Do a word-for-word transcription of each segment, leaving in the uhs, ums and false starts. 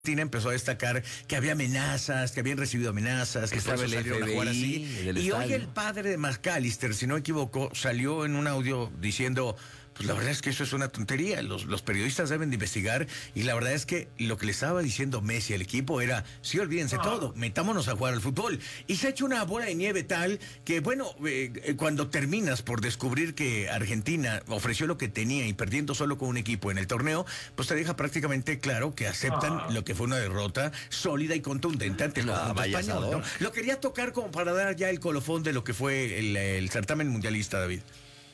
Argentina empezó a destacar que había amenazas, que habían recibido amenazas, que Estaba el salieron a jugar así. Y hoy el padre de McAllister, si no me equivoco, salió en un audio diciendo, pues la verdad es que eso es una tontería, los, los periodistas deben de investigar, y la verdad es que lo que le estaba diciendo Messi al equipo era, sí, olvídense ah. todo, metámonos a jugar al fútbol. Y se ha hecho una bola de nieve tal que, bueno, eh, cuando terminas por descubrir que Argentina ofreció lo que tenía y perdiendo solo con un equipo en el torneo, pues te deja prácticamente claro que aceptan ah. lo que fue una derrota sólida y contundente ante el no, conjunto español, ¿no? Lo quería tocar como para dar ya el colofón de lo que fue el, el certamen mundialista, David.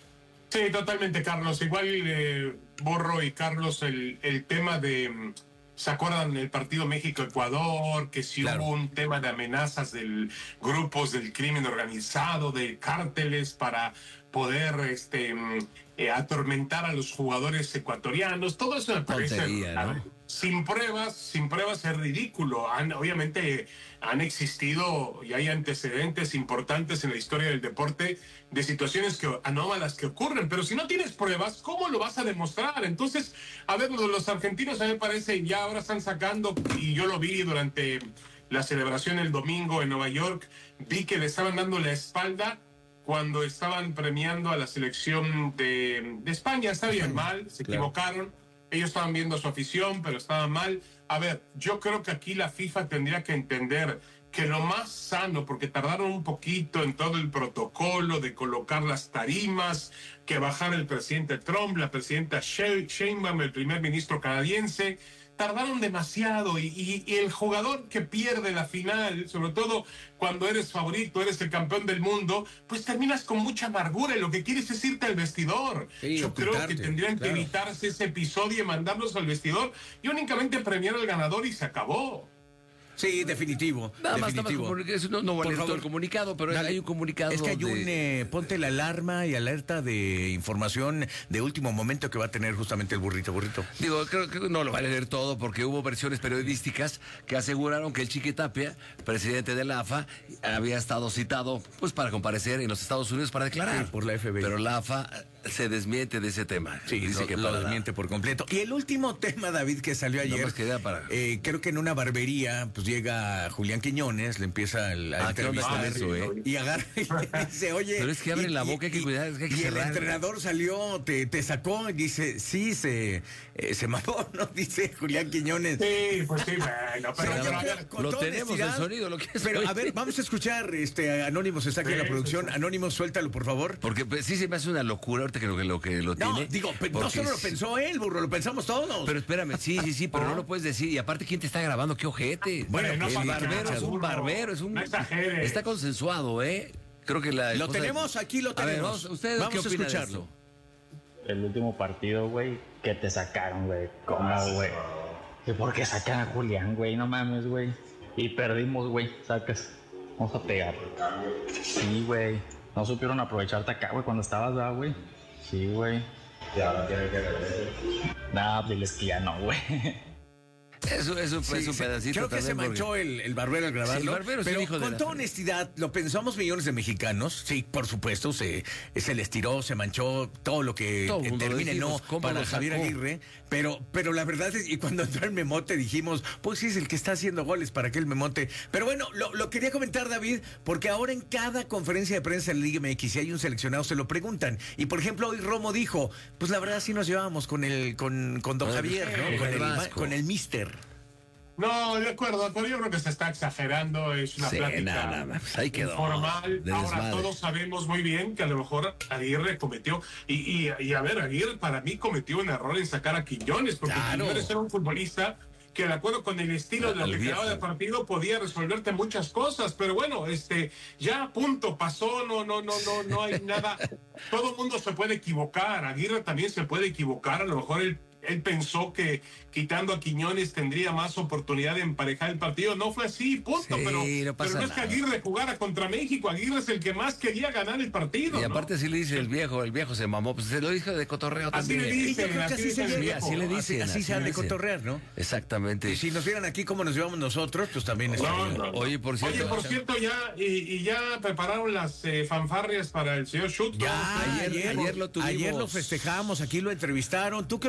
Sí, totalmente, Carlos. Igual eh, Borro y Carlos, el, el tema de, ¿se acuerdan el partido México-Ecuador? Que si claro. hubo un tema de amenazas de grupos del crimen organizado, de cárteles para poder este eh, atormentar a los jugadores ecuatorianos. Todo eso me parece, Tontería, ¿no? sin pruebas, sin pruebas es ridículo. Han, obviamente han existido y hay antecedentes importantes en la historia del deporte de situaciones que, anómalas que ocurren, pero si no tienes pruebas, ¿cómo lo vas a demostrar? Entonces, a ver, los, los argentinos a mí me parece ya ahora están sacando, y yo lo vi durante la celebración el domingo en Nueva York, vi que le estaban dando la espalda cuando estaban premiando a la selección de, de España. Está bien mal, se claro. equivocaron. Ellos estaban viendo a su afición, pero estaban mal. A ver, yo creo que aquí la FIFA tendría que entender que lo más sano, porque tardaron un poquito en todo el protocolo de colocar las tarimas, que bajar el presidente Trump, la presidenta Sheinbaum, el primer ministro canadiense, tardaron demasiado, y, y, y el jugador que pierde la final, sobre todo cuando eres favorito, eres el campeón del mundo, pues terminas con mucha amargura y lo que quieres es irte al vestidor. Sí, yo creo que tendrían claro. que evitarse ese episodio y mandarlos al vestidor y únicamente premiar al ganador y se acabó. Sí, definitivo. Nada definitivo. más, nada más no, no voy a leer todo el comunicado, pero Dale. hay un comunicado. Es que hay de... un, eh, ponte la alarma y alerta de información de último momento que va a tener justamente el burrito, burrito. Digo, creo que no lo va a leer todo porque hubo versiones periodísticas que aseguraron que el Chiqui Tapia, presidente de la A F A, había estado citado pues para comparecer en los Estados Unidos para declarar. Sí, por la F B I. Pero la A F A se desmiente de ese tema. Sí, dice no, que lo desmiente por completo. Y el último tema, David, que salió ayer, no queda para... eh, creo que en una barbería, pues llega Julián Quiñones, le empieza la ah, entrevista eso, ¿eh? y agarra y dice, oye... Pero es que abren la boca, hay que cuidar, hay que Y cerrar. el entrenador salió, te, te sacó y dice, sí, se, eh, se mamó, ¿no? Dice Julián Quiñones. Sí, pues sí, bueno, pero... pero, pero, pero con lo tenemos el sonido, lo que es. Pero, a ver, vamos a escuchar, este, Anónimos está aquí sí, en la producción. Sí, sí. Anónimos, suéltalo, por favor. Porque pues, sí se me hace una locura ahorita que lo que lo, que lo no, tiene. digo, no solo lo pensó él, burro, lo pensamos todos. Pero espérame, sí, sí, sí, pero oh. no lo puedes decir. Y aparte, ¿quién te está grabando? ¡Qué ojete! Bueno, el no barbero es un barbero, es un... No exageres. Está consensuado, ¿eh? Creo que la... Lo tenemos, de... aquí lo tenemos. A ver, vamos, ¿ustedes vamos qué a escucharlo. El último partido, güey, que te sacaron, güey. ¿Cómo, güey? ¿Y por qué sacan a Julián, güey? No mames, güey. Y perdimos, güey. Sacas. Vamos a pegar. Sí, güey. No supieron aprovecharte acá, güey, cuando estabas, ¿verdad, güey? Sí, güey. Y ahora tiene que ver. Nah, diles que ya no, güey. Eso, eso sí, es un pedacito. Creo que se manchó porque... el, el barbero al grabarlo. Sí, el barbero pero hijo con de toda la... honestidad, lo pensamos millones de mexicanos. Sí, por supuesto, se, se les tiró, se manchó todo lo que todo termine no para Javier Aguirre. Pero, pero la verdad es, y cuando entró el Memote dijimos, pues sí, es el que está haciendo goles para que el Memote. Pero bueno, lo, lo quería comentar, David, porque ahora en cada conferencia de prensa en Liga M X, si hay un seleccionado, se lo preguntan. Y por ejemplo, hoy Romo dijo, pues la verdad sí nos llevábamos con el, con, con Don Javier, ¿no? Con el, con el Mister. No, de acuerdo, pero yo creo que se está exagerando, es una sí, plática nada, nada. Ahí quedó, informal. Ahora todos sabemos muy bien que a lo mejor Aguirre cometió, y, y, y a ver, Aguirre para mí cometió un error en sacar a Quiñones, porque claro. Quiñones era un futbolista que de acuerdo con el estilo de lo que quedaba de partido podía resolverte muchas cosas, pero bueno, este, ya punto, pasó, no, no, no, no, no hay nada, todo el mundo se puede equivocar, Aguirre también se puede equivocar, a lo mejor él Él pensó que quitando a Quiñones tendría más oportunidad de emparejar el partido. No fue así, punto. Sí, pero, no pero no es que Aguirre jugara contra México. Aguirre es el que más quería ganar el partido. Y aparte ¿no? sí le dice el viejo, el viejo se mamó. Pues se lo dijo de cotorreo así también. Le dice, yo creo que así, se sí, así le dicen. Así, así se han de cotorrear, ¿no? Exactamente. Y si nos vieran aquí como nos llevamos nosotros, pues también es. No, no. Oye, por cierto. Oye, por cierto, ya, y, y ya prepararon las eh, fanfarrias para el señor Schutz. Ya, ayer, ayer, ayer lo tuvimos. Ayer lo festejamos, aquí lo entrevistaron. ¿Tú qué piensas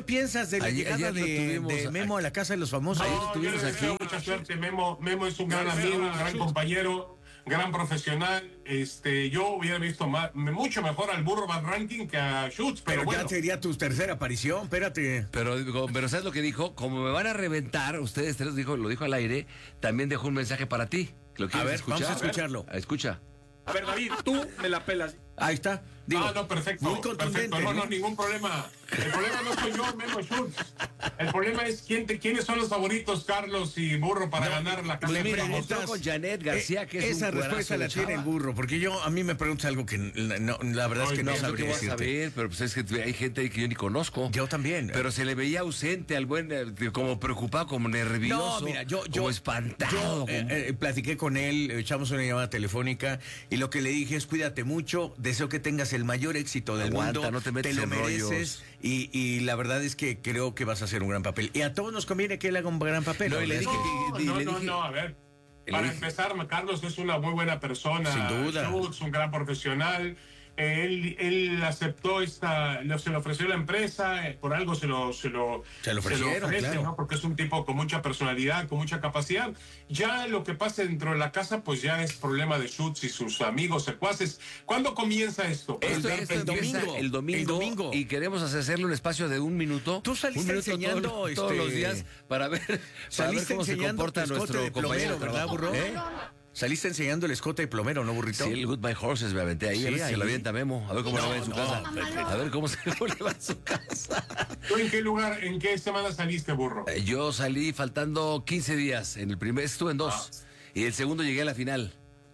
esperas de la ayer, llegada ayer de, de Memo a la casa de los famosos? No, ayer tuvimos aquí. Mucha suerte, Memo. Memo es un gran amigo, un gran compañero, gran profesional. Este, yo hubiera visto más, mucho mejor al Burro Van Ranking que a Schutz, pero, pero bueno. ya sería tu tercera aparición, espérate. Pero, pero ¿sabes lo que dijo? Como me van a reventar, ustedes tres dijo, lo dijo al aire, también dejó un mensaje para ti. ¿Lo quieres a ver, escuchar? vamos a escucharlo. A ver, escucha. A ver, David, tú me la pelas. Ahí está. Digo, ah, no, perfecto. Muy contundente. Perfecto. No, no, ningún problema. El problema no soy yo, Memo Schutz. El problema es quién te, quiénes son los favoritos, Carlos y Burro, para no, ganar la casa. Le preguntó con Janet García, que eh, es esa un respuesta la tiene el Burro, porque yo a mí me preguntas algo que no, la verdad es que no, no sabría decirte. No saber, pero pues es que hay gente ahí que yo ni conozco. Yo también. Pero se le veía ausente al buen, como preocupado, como nervioso, no, mira, yo, yo, como espantado. Yo eh, eh, platiqué con él, echamos una llamada telefónica y lo que le dije es cuídate mucho, deseo que tengas el mayor éxito del Aguanta, mundo, no te, metes te lo en mereces y, y la verdad es que creo que vas a hacer un gran papel. Y a todos nos conviene que él haga un gran papel. No, ¿no? le dije, no, que, no, le dije, no, no, a ver. Para dije, empezar, Carlos es una muy buena persona. Sin duda. Schutz, un gran profesional. Él, él aceptó esta, se le ofreció la empresa, por algo se lo, se lo, se lo ofrecieron, se lo ofrece, claro. ¿no? Porque es un tipo con mucha personalidad, con mucha capacidad. Ya lo que pase dentro de la casa, pues ya es problema de Schutz y sus amigos, secuaces. ¿Cuándo comienza esto? Esto, esto el, domingo, el domingo. El domingo. Y queremos hacerle un espacio de un minuto. Tú saliste un minuto enseñando todos, este... todos los días para ver, para ver cómo se comporta nuestro compañero, ¿verdad, Burro? ¿Eh? Saliste enseñando el escote de plomero, ¿no, Burrito? Sí, el Goodbye Horses me aventé ahí. Sí, a ver ahí. Si se lo avienta Memo. A ver cómo no, se va en su no, casa. No, a ver cómo se va en su casa. ¿Tú en qué lugar, en qué semana saliste, Burro? Yo salí faltando quince días. En el primer estuve en dos. Ah. Y el segundo llegué a la final.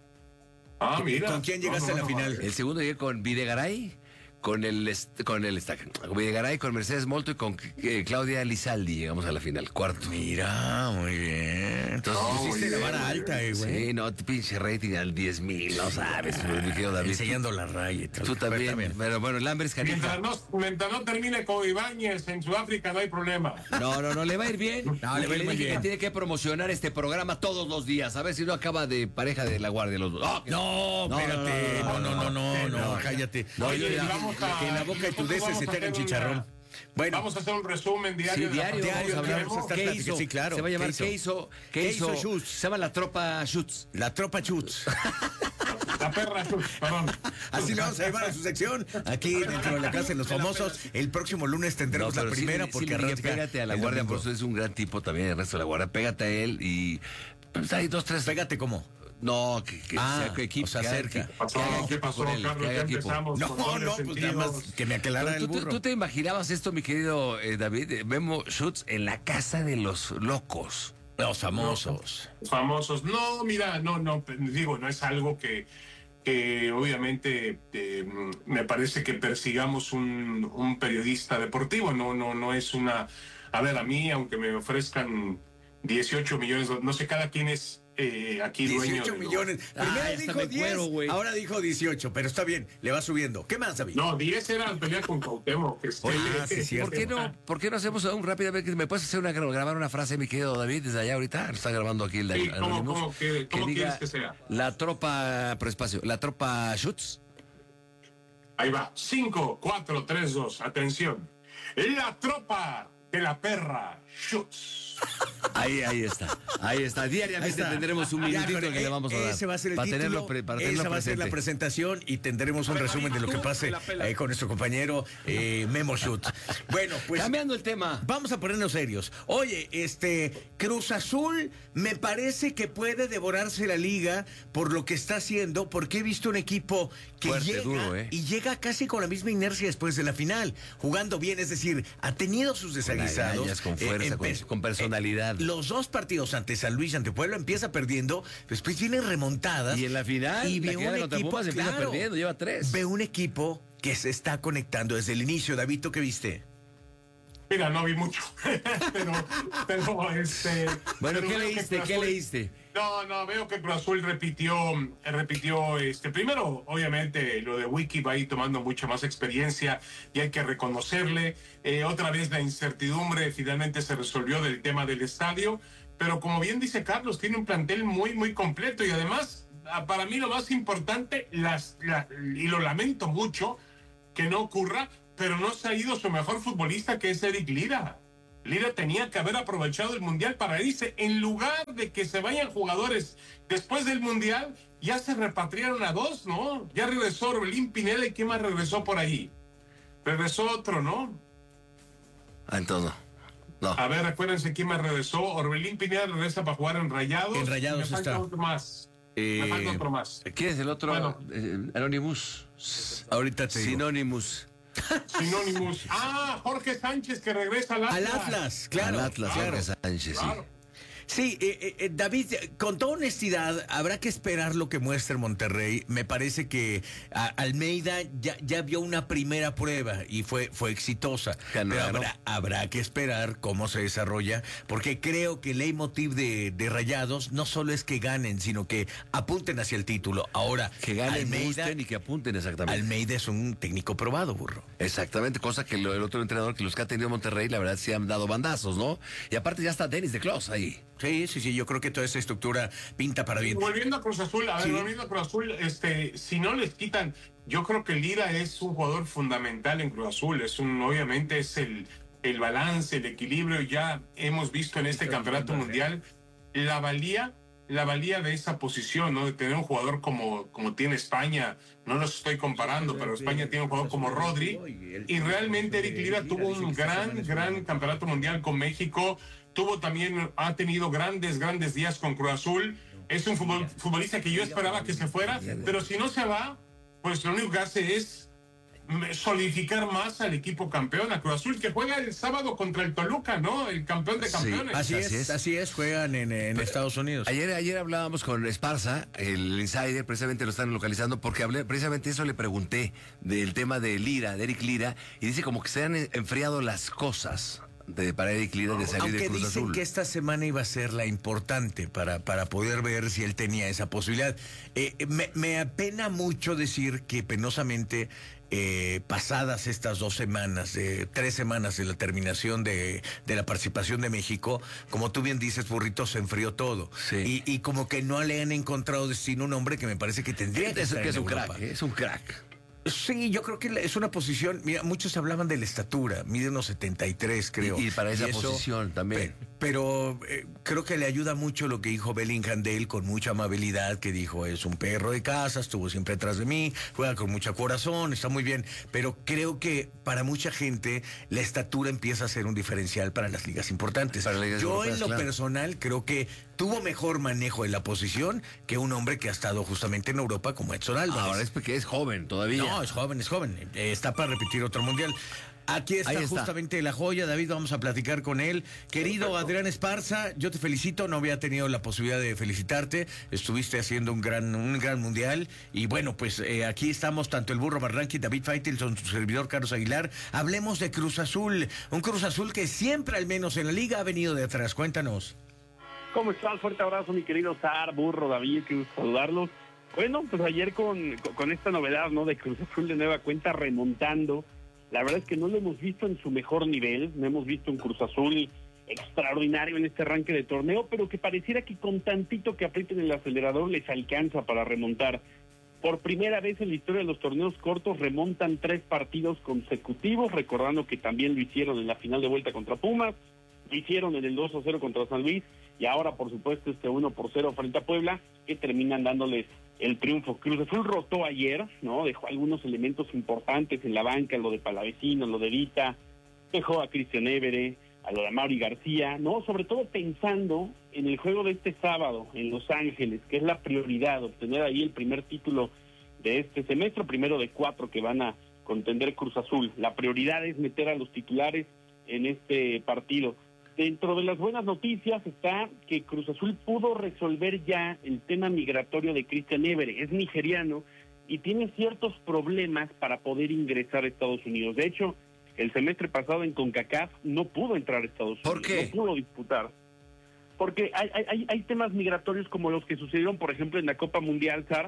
Ah, mira. ¿Con quién llegaste no, no, a la final? El segundo llegué con Videgaray. Con el con el con Videgaray, con Mercedes Molto y con eh, Claudia Lizaldi llegamos a la final, cuarto. Mira, muy bien. Entonces no, hiciste la vara alta, eh, güey. Sí, no, pinche rating al diez mil, no sabes, mi querido David. Enseñando la raya y todo. Tú también, también. Pero bueno, el hambre es canija. Mientras no, mientras no termine con Ibáñez en Sudáfrica no hay problema. No, no, no, le va a ir bien. No, le va a ir muy bien. Que tiene que promocionar este programa todos los días, a ver si no acaba de pareja de la guardia los dos. Oh, no, no, espérate, no, no, no, no, no, no, cállate. No, yo ya, a, que en la boca de tu dese se te haga el chicharrón. Una, bueno, vamos a hacer un resumen diario. Sí, diario, de la diario, vamos a vamos a estar ¿Qué hizo? Sí, claro. Se va a llamar ¿Qué hizo? ¿Qué hizo? ¿Qué hizo? Se llama la tropa Schutz. La tropa Schutz. La perra Schutz, perdón. Así le vamos a llamar a su sección. Aquí dentro de la casa de los famosos. El próximo lunes tendremos no, la primera sí, porque sí, arranca. Pégate a la guardia, por eso es un gran tipo también, el resto de la guardia. Pégate a él y pues hay dos, tres. Pégate cómo. No, que, que ah, sea equipo, o sea, cerca. ¿Qué pasó, ¿Qué pasó él, Carlos? Ya empezamos. No, no, pues nada más que me aclarara el burro. ¿Tú te imaginabas esto, mi querido eh, David? Memo Schutz en la casa de los locos. Los famosos. Los famosos. No, mira, no, no, digo, no es algo que, que obviamente eh, me parece que persigamos un, un periodista deportivo. No, no, no es una... A ver, a mí, aunque me ofrezcan dieciocho millones, no sé, cada quien es... Eh, aquí dieciocho millones. Primero ah, dijo diez, cuero, ahora dijo dieciocho, pero está bien, le va subiendo. ¿Qué más, David? No, diez era la pelea con Cuauhtémoc. Que Oye, ah, sí, ¿por qué no, por qué no hacemos un rápidamente? ¿Me puedes hacer una grabar una frase, mi querido David, desde allá ahorita? Está grabando aquí el sí, ¿cómo, cómo, que, ¿cómo que quieres que sea? La tropa, por espacio, la tropa Schutz. Ahí va. cinco, cuatro, tres, dos. Atención. La tropa de la perra Schutz. Ahí, ahí está, ahí está. Diariamente está. Tendremos un minutito que le vamos a dar. Ese va a ser el para título, tenerlo pre, para tenerlo esa va presente. a ser la presentación y tendremos un resumen de lo que pase eh, con nuestro compañero eh, Memo Schutz. Bueno, pues... Cambiando el tema. Vamos a ponernos serios. Oye, este, Cruz Azul me parece que puede devorarse la liga por lo que está haciendo, porque he visto un equipo que Fuerte, llega duro, ¿eh? y llega casi con la misma inercia después de la final, jugando bien, es decir, ha tenido sus desaguisados. Con fuerza, eh, con, con personalidad. Eh, los dos partidos ante San Luis, ante Puebla, empieza perdiendo, después vienen remontadas. Y en la final, y ve un equipo, Pumas empieza claro, perdiendo, lleva tres. Ve un equipo que se está conectando desde el inicio. David, ¿tú qué viste? Mira, no vi mucho, pero, pero este... Bueno, pero ¿qué leíste? ¿Qué Azul, leíste? No, no, veo que Cruz Azul repitió, repitió, este, primero, obviamente, lo de Wiki va a ir tomando mucha más experiencia y hay que reconocerle. Eh, otra vez la incertidumbre finalmente se resolvió del tema del estadio, pero como bien dice Carlos, tiene un plantel muy, muy completo y además, para mí lo más importante, las, la, y lo lamento mucho que no ocurra, pero no se ha ido su mejor futbolista, que es Eric Lira. Lira tenía que haber aprovechado el Mundial para irse. En lugar de que se vayan jugadores después del Mundial, ya se repatriaron a dos, ¿no? Ya regresó Orbelín Pineda y ¿quién más regresó por ahí? Regresó otro, ¿no? Ah, entonces no. A ver, acuérdense quién más regresó. Orbelín Pineda regresa para jugar en Rayados. En Rayados me falta está. Otro más. Eh, me falta otro más. ¿Quién es el otro? Bueno. Eh, Anonymous. Ahorita te digo. Sinónimos. Sinónimos. Ah, Jorge Sánchez que regresa al Atlas. Al Atlas, claro. Al Atlas, claro. Jorge Sánchez, Claro. sí. Sí, eh, eh, David, con toda honestidad, habrá que esperar lo que muestre Monterrey. Me parece que a, Almeida ya, ya vio una primera prueba y fue, fue exitosa. Ganó, Pero ganó. habrá, habrá que esperar cómo se desarrolla, porque creo que el leitmotiv de, de Rayados no solo es que ganen, sino que apunten hacia el título. Ahora, Que ganen, Almeida, gusten y que apunten exactamente. Almeida es un técnico probado, burro. Exactamente, cosa que lo- el otro entrenador que los que ha tenido Monterrey, la verdad sí han dado bandazos, ¿no? Y aparte ya está Denis de Clos ahí. Sí, sí, sí, yo creo que toda esa estructura pinta para bien. Volviendo a Cruz Azul, a ver, Sí. volviendo a Cruz Azul, este, si no les quitan, yo creo que Lira es un jugador fundamental en Cruz Azul, es un, obviamente es el, el balance, el equilibrio, ya hemos visto en este campeonato mundial la valía, la valía de esa posición, ¿no? De tener un jugador como, como tiene España, no los estoy comparando, pero España tiene un jugador como Rodri, y realmente Eric Lira tuvo un gran, gran campeonato mundial con México, tuvo también, ha tenido grandes, grandes días con Cruz Azul. Es un futbol, futbolista que yo esperaba que se fuera, pero si no se va, pues lo único que hace es solidificar más al equipo campeón, a Cruz Azul, que juega el sábado contra el Toluca, ¿no? El campeón de Sí, campeones. Así, Así es, es. así es, juegan en, en Estados Unidos. Ayer, ayer hablábamos con Esparza, el insider, precisamente lo están localizando, porque hablé, precisamente eso le pregunté del tema de Lira, de Eric Lira, y dice como que se han enfriado las cosas de, para Eric Lira de salir Aunque de Cruz dicen Azul. que esta semana iba a ser la importante para, para poder ver si él tenía esa posibilidad. Eh, me, me apena mucho decir que penosamente, eh, pasadas estas dos semanas, eh, tres semanas de la terminación de, de la participación de México, como tú bien dices, Burrito, se enfrió todo. Sí. Y, y como que no le han encontrado destino un hombre que me parece que tendría que Es, estar que es en un Europa. crack, ¿eh? Es un crack. Sí, yo creo que es una posición, mira, muchos hablaban de la estatura, mide unos setenta y tres, creo. Y, y para esa eso, posición también. Pe- pero eh, creo que le ayuda mucho lo que dijo Bellingham de él, con mucha amabilidad, que dijo, es un perro de casa, estuvo siempre atrás de mí, juega con mucho corazón, está muy bien. Pero creo que para mucha gente la estatura empieza a ser un diferencial para las ligas importantes. Para las ligas yo europeas, en lo claro. personal creo que tuvo mejor manejo de la posición que un hombre que ha estado justamente en Europa como Edson Álvarez. Ahora es porque es joven todavía. No, es joven, es joven. Eh, está para repetir otro mundial. Aquí está, Ahí está. justamente la joya, David, vamos a platicar con él. Querido Perfecto. Adrián Esparza, yo te felicito, no había tenido la posibilidad de felicitarte, estuviste haciendo un gran, un gran mundial, y bueno, pues eh, aquí estamos, tanto el Burro Barranqui, David Faitelson, su servidor Carlos Aguilar. Hablemos de Cruz Azul, un Cruz Azul que siempre, al menos en la liga, ha venido de atrás. Cuéntanos. ¿Cómo estás? Fuerte abrazo, mi querido Sar, Burro, David, que gusto saludarlos. Bueno, pues ayer con, con esta novedad, ¿no? De Cruz Azul de nueva cuenta remontando. La verdad es que no lo hemos visto en su mejor nivel, no hemos visto un Cruz Azul extraordinario en este arranque de torneo, pero que pareciera que con tantito que aprieten el acelerador les alcanza para remontar. Por primera vez en la historia de los torneos cortos remontan tres partidos consecutivos, recordando que también lo hicieron en la final de vuelta contra Pumas, lo hicieron en el dos a cero contra San Luis, y ahora por supuesto este uno por cero frente a Puebla, que terminan dándoles el triunfo. Cruz Azul rotó ayer, ¿no? Dejó algunos elementos importantes en la banca, lo de Palavecino, lo de Vita, dejó a Cristian Évere, a lo de Mauri García, ¿no? Sobre todo pensando en el juego de este sábado en Los Ángeles, que es la prioridad, obtener ahí el primer título de este semestre, primero de cuatro que van a contender Cruz Azul. La prioridad es meter a los titulares en este partido. Dentro de las buenas noticias está que Cruz Azul pudo resolver ya el tema migratorio de Cristian Évere. Es nigeriano y tiene ciertos problemas para poder ingresar a Estados Unidos. De hecho, el semestre pasado en CONCACAF no pudo entrar a Estados Unidos. ¿Por qué? No pudo disputar. Porque hay, hay, hay temas migratorios como los que sucedieron, por ejemplo, en la Copa Mundial, Sar,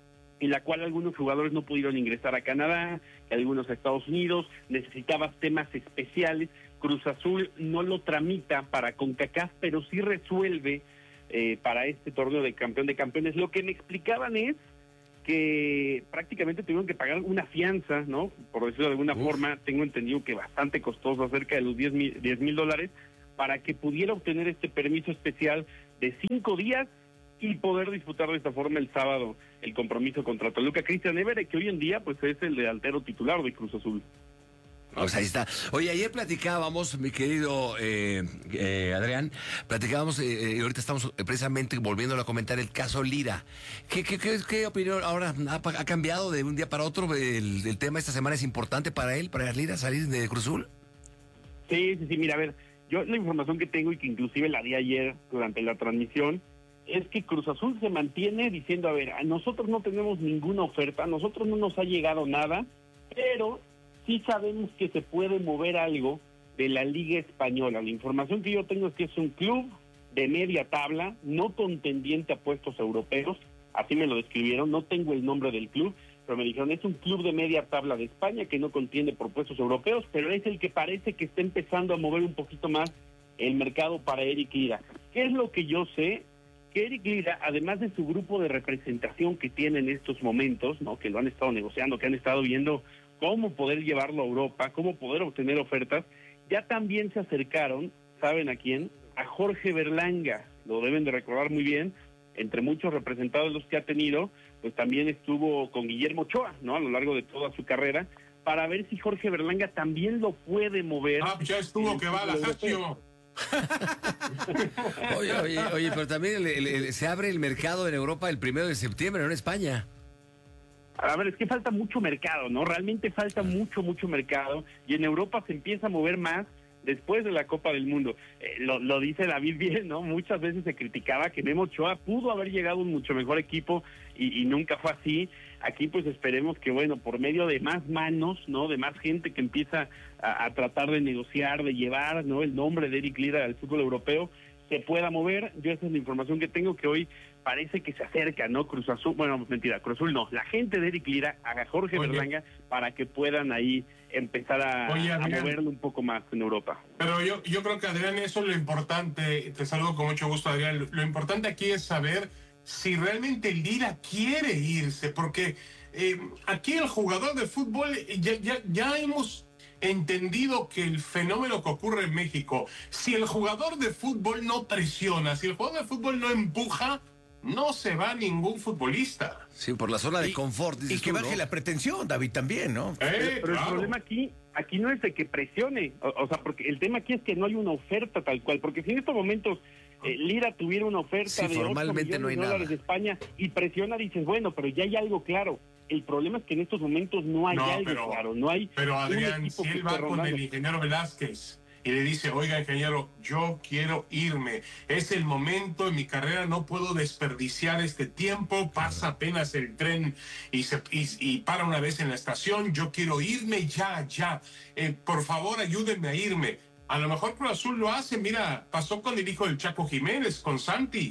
en la cual algunos jugadores no pudieron ingresar a Canadá, algunos a Estados Unidos, necesitaba temas especiales. Cruz Azul no lo tramita para CONCACAF, pero sí resuelve eh, para este torneo de campeón de campeones. Lo que me explicaban es que prácticamente tuvieron que pagar una fianza, ¿no? Por decirlo de alguna Uf. forma, tengo entendido que bastante costoso, cerca de los diez mil dólares, para que pudiera obtener este permiso especial de cinco días y poder disputar de esta forma el sábado el compromiso contra Toluca. Cristian Évere, que hoy en día pues es el delantero titular de Cruz Azul. Pues ahí está. Oye, ayer platicábamos, mi querido eh, eh, Adrián, platicábamos eh, y ahorita estamos precisamente volviendo a comentar el caso Lira. ¿Qué, qué, qué, qué opinión ahora ha, ha cambiado de un día para otro? El, el tema esta semana es importante para él, para Lira, salir de Cruz Azul. Sí, sí, sí, mira, a ver, yo la información que tengo y que inclusive la di ayer durante la transmisión es que Cruz Azul se mantiene diciendo, a ver, a nosotros no tenemos ninguna oferta, a nosotros no nos ha llegado nada, pero sí sabemos que se puede mover algo de la Liga Española. La información que yo tengo es que es un club de media tabla, no contendiente a puestos europeos, así me lo describieron, no tengo el nombre del club, pero me dijeron, es un club de media tabla de España que no contiende por puestos europeos, pero es el que parece que está empezando a mover un poquito más el mercado para Eric Lira. ¿Qué es lo que yo sé? Que Eric Lira, además de su grupo de representación que tiene en estos momentos, ¿no? Que lo han estado negociando, que han estado viendo cómo poder llevarlo a Europa, cómo poder obtener ofertas, ya también se acercaron, ¿saben a quién? A Jorge Berlanga, lo deben de recordar muy bien, entre muchos representados los que ha tenido, pues también estuvo con Guillermo Ochoa, ¿no? A lo largo de toda su carrera, para ver si Jorge Berlanga también lo puede mover. Ah, ya estuvo que va a la Lazio. oye, oye, oye, pero también el, el, el, se abre el mercado en Europa el primero de septiembre, no en España. A ver, es que falta mucho mercado, ¿no? Realmente falta mucho, mucho mercado, y en Europa se empieza a mover más después de la Copa del Mundo. Eh, lo, lo dice David bien, ¿no? Muchas veces se criticaba que Memo Ochoa pudo haber llegado a un mucho mejor equipo y, y nunca fue así. Aquí pues esperemos que, bueno, por medio de más manos, ¿no? De más gente que empieza a, a tratar de negociar, de llevar, ¿no? El nombre de Eric Lira al fútbol europeo, se pueda mover. Yo esa es la información que tengo, que hoy parece que se acerca, ¿no? Cruz Azul, bueno, mentira, Cruz Azul no, la gente de Eric Lira a Jorge Oye. Berlanga para que puedan ahí empezar a, Oye, a moverlo un poco más en Europa. Pero yo, yo creo que, Adrián, eso es lo importante, te saludo con mucho gusto, Adrián, lo, lo importante aquí es saber si realmente Lira quiere irse, porque eh, aquí el jugador de fútbol, ya, ya, ya hemos entendido que el fenómeno que ocurre en México, si el jugador de fútbol no presiona, si el jugador de fútbol no empuja, no se va ningún futbolista. Sí, por la zona de y, confort. Y que tú, baje ¿no? la pretensión, David, también, ¿no? Eh, pero pero claro. El problema aquí, aquí no es de que presione, o, o sea, porque el tema aquí es que no hay una oferta tal cual, porque si en estos momentos eh, Lira tuviera una oferta sí, de formalmente ocho millones no hay de dólares nada. de España y presiona, dices, bueno, pero ya hay algo claro. El problema es que en estos momentos no hay no, algo pero, claro, no hay. Pero Adrián, si él va con el ingeniero Velázquez y le dice, oiga, ingeniero, yo quiero irme, es el momento en mi carrera, no puedo desperdiciar este tiempo, pasa apenas el tren y, se, y, y para una vez en la estación, yo quiero irme ya, ya, eh, por favor ayúdenme a irme. A lo mejor Cruz Azul lo hace, mira, pasó con el hijo del Chaco Jiménez, con Santi.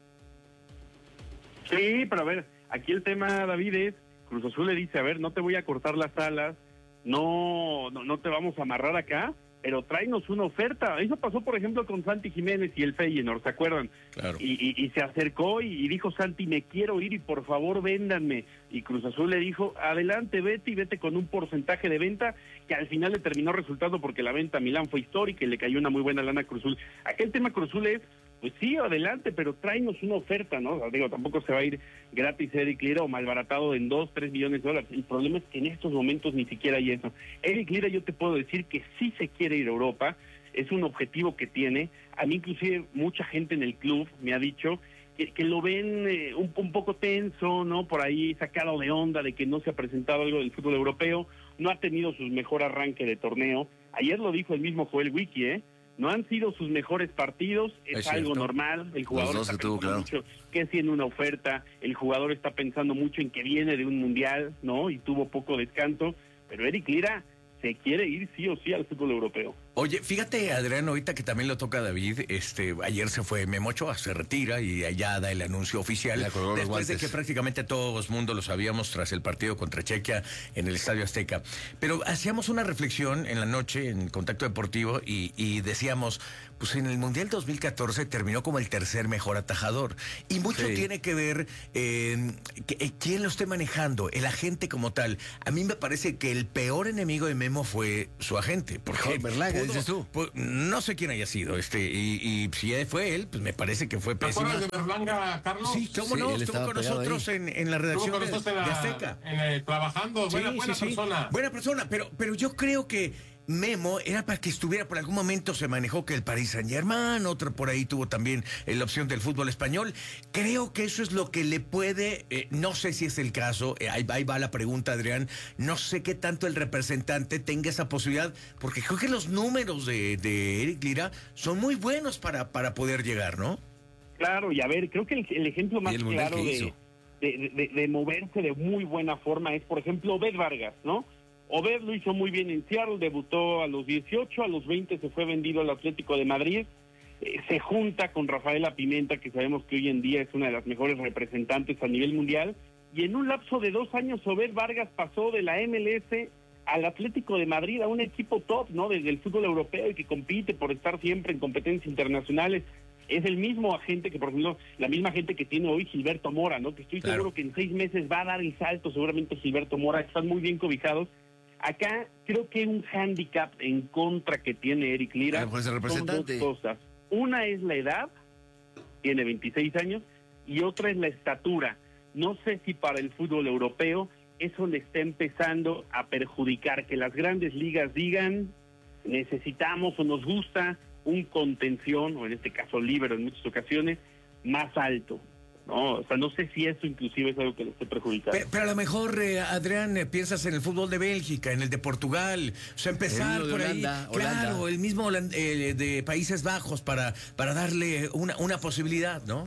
Sí, pero a ver, aquí el tema, David, es Cruz Azul le dice, a ver, no te voy a cortar las alas, no, no, no te vamos a amarrar acá, pero tráenos una oferta. Eso pasó, por ejemplo, con Santi Jiménez y el Feyenoord, ¿se acuerdan? Claro. Y, y, y se acercó y, y dijo, Santi, me quiero ir y por favor véndanme. Y Cruz Azul le dijo, adelante, vete y vete con un porcentaje de venta, que al final le terminó resultando porque la venta a Milán fue histórica y le cayó una muy buena lana a Cruz Azul. Aquel tema Cruz Azul es, pues sí, adelante, pero tráenos una oferta, ¿no? O sea, digo, tampoco se va a ir gratis Eric Lira o malbaratado en dos, tres millones de dólares. El problema es que en estos momentos ni siquiera hay eso. Eric Lira, yo te puedo decir que sí se quiere ir a Europa, es un objetivo que tiene. A mí inclusive mucha gente en el club me ha dicho que, que lo ven eh, un, un poco tenso, ¿no? Por ahí sacado de onda de que no se ha presentado algo del fútbol europeo, no ha tenido su mejor arranque de torneo. Ayer lo dijo el mismo Joel Wiki, ¿eh? No han sido sus mejores partidos, es, es algo normal, el jugador está pensando claro. mucho que si en una oferta, el jugador está pensando mucho en que viene de un mundial, ¿no? Y tuvo poco descanso, pero Eric Lira se quiere ir sí o sí al fútbol europeo. Oye, fíjate, Adrián, ahorita que también lo toca David, este, ayer se fue Memo Ochoa, se retira y allá da el anuncio oficial. Después de que prácticamente todo el mundo lo sabíamos tras el partido contra Chequia en el Estadio Azteca. Pero hacíamos una reflexión en la noche en Contacto Deportivo y, y decíamos, pues en el Mundial dos mil catorce terminó como el tercer mejor atajador. Y mucho sí. tiene que ver eh, que, quién lo esté manejando, el agente como tal. A mí me parece que el peor enemigo de Memo fue su agente. Porque Berlanga, dices tú. Pues, no sé quién haya sido, este, y, y si fue él, pues me parece que fue pésimo. ¿Te acuerdas de Berlanga, Carlos? Sí, cómo sí, no, estuvo con nosotros en, en la redacción de, en la, de Azteca. En el, trabajando, sí, buena, buena sí, persona. Sí. Buena persona, pero, pero yo creo que Memo era para que estuviera, por algún momento se manejó que el Paris Saint-Germain, otro por ahí tuvo también eh, la opción del fútbol español. Creo que eso es lo que le puede, eh, no sé si es el caso, eh, ahí, ahí va la pregunta, Adrián, no sé qué tanto el representante tenga esa posibilidad, porque creo que los números de, de Eric Lira son muy buenos para, para poder llegar, ¿no? Claro, y a ver, creo que el, el ejemplo más claro de, de, de, de moverse de muy buena forma es, por ejemplo, Obed Vargas, ¿no? Obed lo hizo muy bien en Seattle, debutó a los dieciocho, a los veinte se fue vendido al Atlético de Madrid, eh, se junta con Rafaela Pimenta, que sabemos que hoy en día es una de las mejores representantes a nivel mundial, y en un lapso de dos años Obed Vargas pasó de la M L S al Atlético de Madrid, a un equipo top, ¿no?, desde el fútbol europeo y que compite por estar siempre en competencias internacionales. Es el mismo agente que, por ejemplo, la misma gente que tiene hoy Gilberto Mora, ¿no?, que estoy claro. seguro que en seis meses va a dar el salto, seguramente Gilberto Mora, están muy bien cobijados. Acá creo que un hándicap en contra que tiene Eric Lira pues el representante. son dos cosas. Una es la edad, tiene veintiséis años, y otra es la estatura. No sé si para el fútbol europeo eso le está empezando a perjudicar, que las grandes ligas digan, necesitamos o nos gusta un contención, o en este caso líbero en muchas ocasiones, más alto. No, o sea, no sé si eso inclusive es algo que le esté perjudicando. Pero, pero a lo mejor, eh, Adrián, eh, piensas en el fútbol de Bélgica, en el de Portugal, o sea, empezar por Holanda, ahí. Holanda. Claro, el mismo Holand eh, de Países Bajos para, para darle una, una posibilidad, ¿no?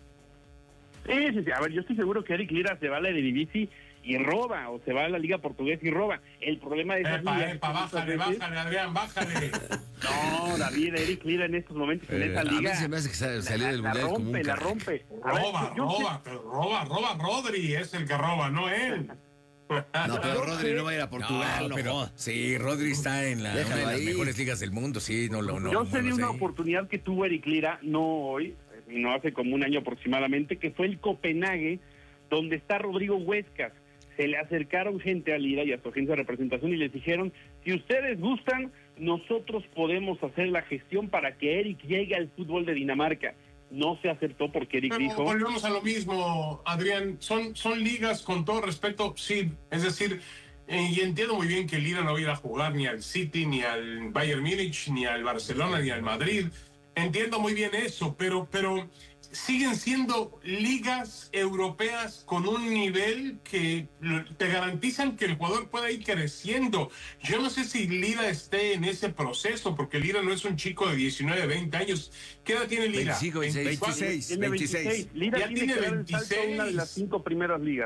Sí, sí, sí, a ver, yo estoy seguro que Eric Lira se va a la Eredivisie y roba, o se va a la Liga Portuguesa y roba. El problema de esas epa, ligas... Epa, bájale, veces... bájale, Adrián, bájale. No, David, Eric Lira en estos momentos en eh, esa liga... A mí se me hace que sal, salir del Mundial rompe, como un la rompe, la rompe. Roba, yo, roba, yo... pero roba, roba Rodri, es el que roba, no él. No, pero Rodri no va a ir a Portugal, no, no pero sí, Rodri está en la, una de las mejores ligas del mundo, sí, no lo no, Yo no, sé no de una sé. oportunidad que tuvo Eric Lira, no hoy, no hace como un año aproximadamente, que fue el Copenhague, donde está Rodrigo Huescas. Se le acercaron gente a Lira y a su agencia de representación y les dijeron, si ustedes gustan, nosotros podemos hacer la gestión para que Eric llegue al fútbol de Dinamarca. No se aceptó porque Eric Pero dijo... volvemos a lo mismo, Adrián, son, son ligas con todo respeto, sí, es decir, eh, y entiendo muy bien que Lira no va a ir a jugar ni al City, ni al Bayern Múnich, ni al Barcelona, ni al Madrid, entiendo muy bien eso, pero... pero siguen siendo ligas europeas con un nivel que te garantizan que el jugador pueda ir creciendo. Yo no sé si Lira esté en ese proceso, porque Lira no es un chico de diecinueve, veinte años. ¿Qué edad tiene Lira? veinticinco, veintiséis. Tiene veintiséis. Lira ya tiene veintiséis. En una de las cinco primeras ligas.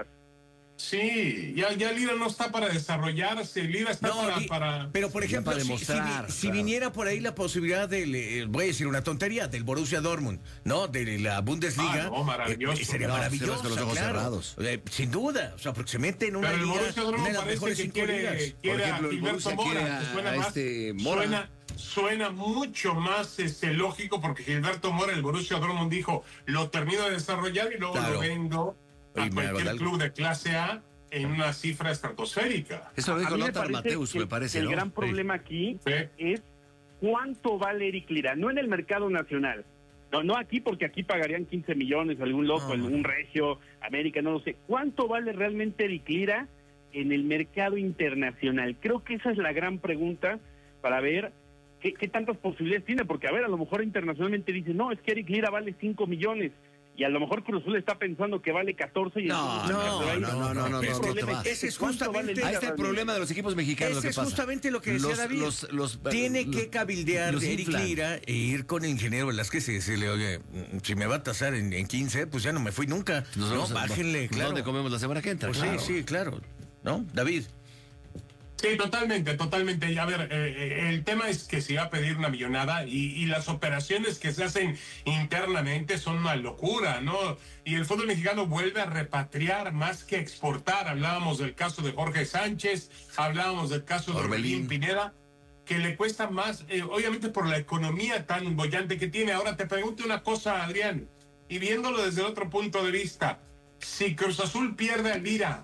Sí, ya, ya Lira no está para desarrollarse, Lira está no, para, y, para... Pero, por ejemplo, para si, demostrar, si, si claro. viniera por ahí la posibilidad del, eh, voy a decir una tontería, del Borussia Dortmund, ¿no? De la Bundesliga. Ah, no, maravilloso. Eh, sería no, maravilloso, con los ojos claro. cerrados. Eh, sin duda, o sea, porque se mete en una pero liga, el Borussia Dortmund una de las parece mejores que cinco quiere, ligas. quiere Por ejemplo, a el Gilberto Borussia Mora, quiere a, que suena a más, este Mora. Suena, suena mucho más este, lógico, porque Gilberto Mora, el Borussia Dortmund dijo, lo termino de desarrollar y luego Claro. lo vendo a Oye, cualquier club de clase A en una cifra estratosférica. Eso lo A dijo mí me Lothar parece Mateus, que me parece, el ¿no? gran problema aquí Sí. es cuánto vale Eric Lira, no en el mercado nacional. No, no aquí, porque aquí pagarían quince millones, algún loco, No. algún regio, América, no lo sé. ¿Cuánto vale realmente Eric Lira en el mercado internacional? Creo que esa es la gran pregunta para ver qué, qué tantas posibilidades tiene, porque a ver, a lo mejor internacionalmente dicen, no, es que Eric Lira vale cinco millones. Y a lo mejor Cruz Azul está pensando que vale catorce y No, entonces, no, pero ahí- no, no, no, no, ¿qué no, problema no te es? Ese es ¿Cuánto vale justamente- Lira Ahí está el realmente? problema de los equipos mexicanos. Ese lo que es pasa. justamente lo que decía Los- David. los- los- Tiene los- que cabildear los de Eric inflan. Lira e ir con el ingeniero Velázquez y decirle, oye, si me va a tasar en, en quince, pues ya no me fui nunca. Nos no, vamos a- bájenle, claro. ¿Dónde comemos la semana que entra? Pues Claro. sí, sí, claro. ¿No? David. Sí, totalmente, totalmente. Y a ver, eh, el tema es que se va a pedir una millonada y, y las operaciones que se hacen internamente son una locura, ¿no? Y el fútbol mexicano vuelve a repatriar más que exportar. Hablábamos del caso de Jorge Sánchez, hablábamos del caso de Orbelín Pineda, que le cuesta más, eh, obviamente por la economía tan bollante que tiene. Ahora te pregunto una cosa, Adrián, y viéndolo desde otro punto de vista, si Cruz Azul pierde a Lira,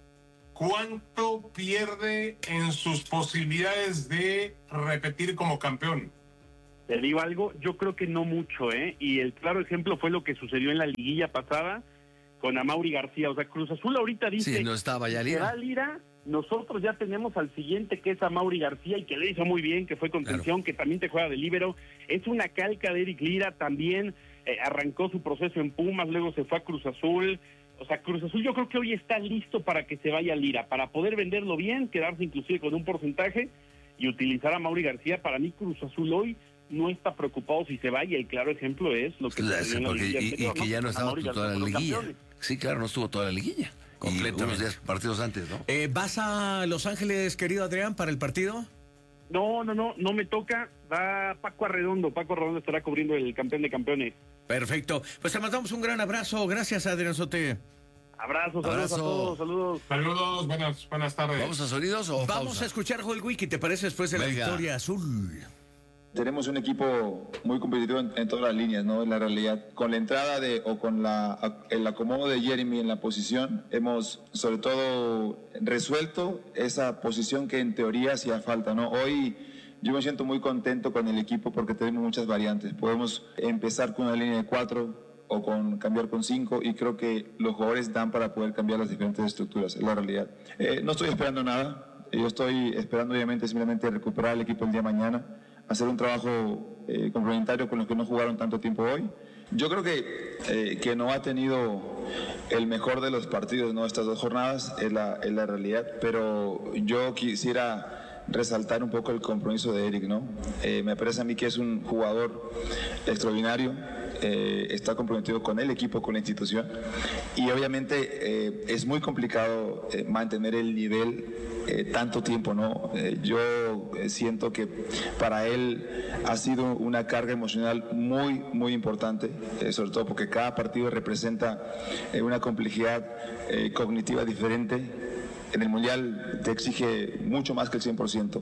¿cuánto pierde en sus posibilidades de repetir como campeón? Te digo algo, yo creo que no mucho, ¿eh? Y el claro ejemplo fue lo que sucedió en la liguilla pasada con Amaury García. O sea, Cruz Azul ahorita dice... Sí, no estaba ya Lira. ¿Será Lira? Nosotros ya tenemos al siguiente, que es Amaury García, y que le hizo muy bien, que fue contención, claro, que también te juega de líbero. Es una calca de Eric Lira, también eh, arrancó su proceso en Pumas, luego se fue a Cruz Azul. O sea, Cruz Azul yo creo que hoy está listo para que se vaya Lira, para poder venderlo bien, quedarse inclusive con un porcentaje y utilizar a Amaury García. Para mí Cruz Azul hoy no está preocupado si se va, y el claro ejemplo es lo que... Claro, sí, porque, y, anterior, y que ¿no? ya no estaba toda la liguilla. Campeones. Sí, claro, no estuvo toda la liguilla. Completamente. Unos días, partidos antes, ¿no? Eh, ¿Vas a Los Ángeles, querido Adrián, para el partido? No, no, no, no me toca. Va Paco Arredondo. Paco Arredondo estará cubriendo el campeón de campeones. Perfecto. Pues te mandamos un gran abrazo. Gracias, Adrián Sote. Abrazos, saludos Abrazo. a todos, saludos. Saludos, buenas, buenas tardes. ¿Vamos a sonidos o Vamos pausa? a escuchar Joel Wiki, ¿te parece, después de Venga. la victoria azul? Tenemos un equipo muy competitivo en, en todas las líneas, ¿no? En la realidad, con la entrada de o con la el acomodo de Jeremy en la posición, hemos sobre todo resuelto esa posición que en teoría hacía falta, ¿no? Hoy yo me siento muy contento con el equipo porque tenemos muchas variantes. Podemos empezar con una línea de cuatro o con cambiar con cinco, y creo que los jugadores dan para poder cambiar las diferentes estructuras, es la realidad. Eh, no estoy esperando nada, yo estoy esperando obviamente simplemente recuperar el equipo el día de mañana, hacer un trabajo eh, complementario con los que no jugaron tanto tiempo hoy. Yo creo que, eh, que no ha tenido el mejor de los partidos, ¿no? Estas dos jornadas, es la, es la realidad, pero yo quisiera resaltar un poco el compromiso de Eric, ¿no? Eh, me parece a mí que es un jugador extraordinario, eh, está comprometido con el equipo, con la institución, y obviamente eh, es muy complicado eh, mantener el nivel Eh, tanto tiempo, ¿no? Eh, yo eh, siento que para él ha sido una carga emocional muy, muy importante, eh, sobre todo porque cada partido representa eh, una complejidad eh, cognitiva diferente. En el Mundial te exige mucho más que el cien por ciento.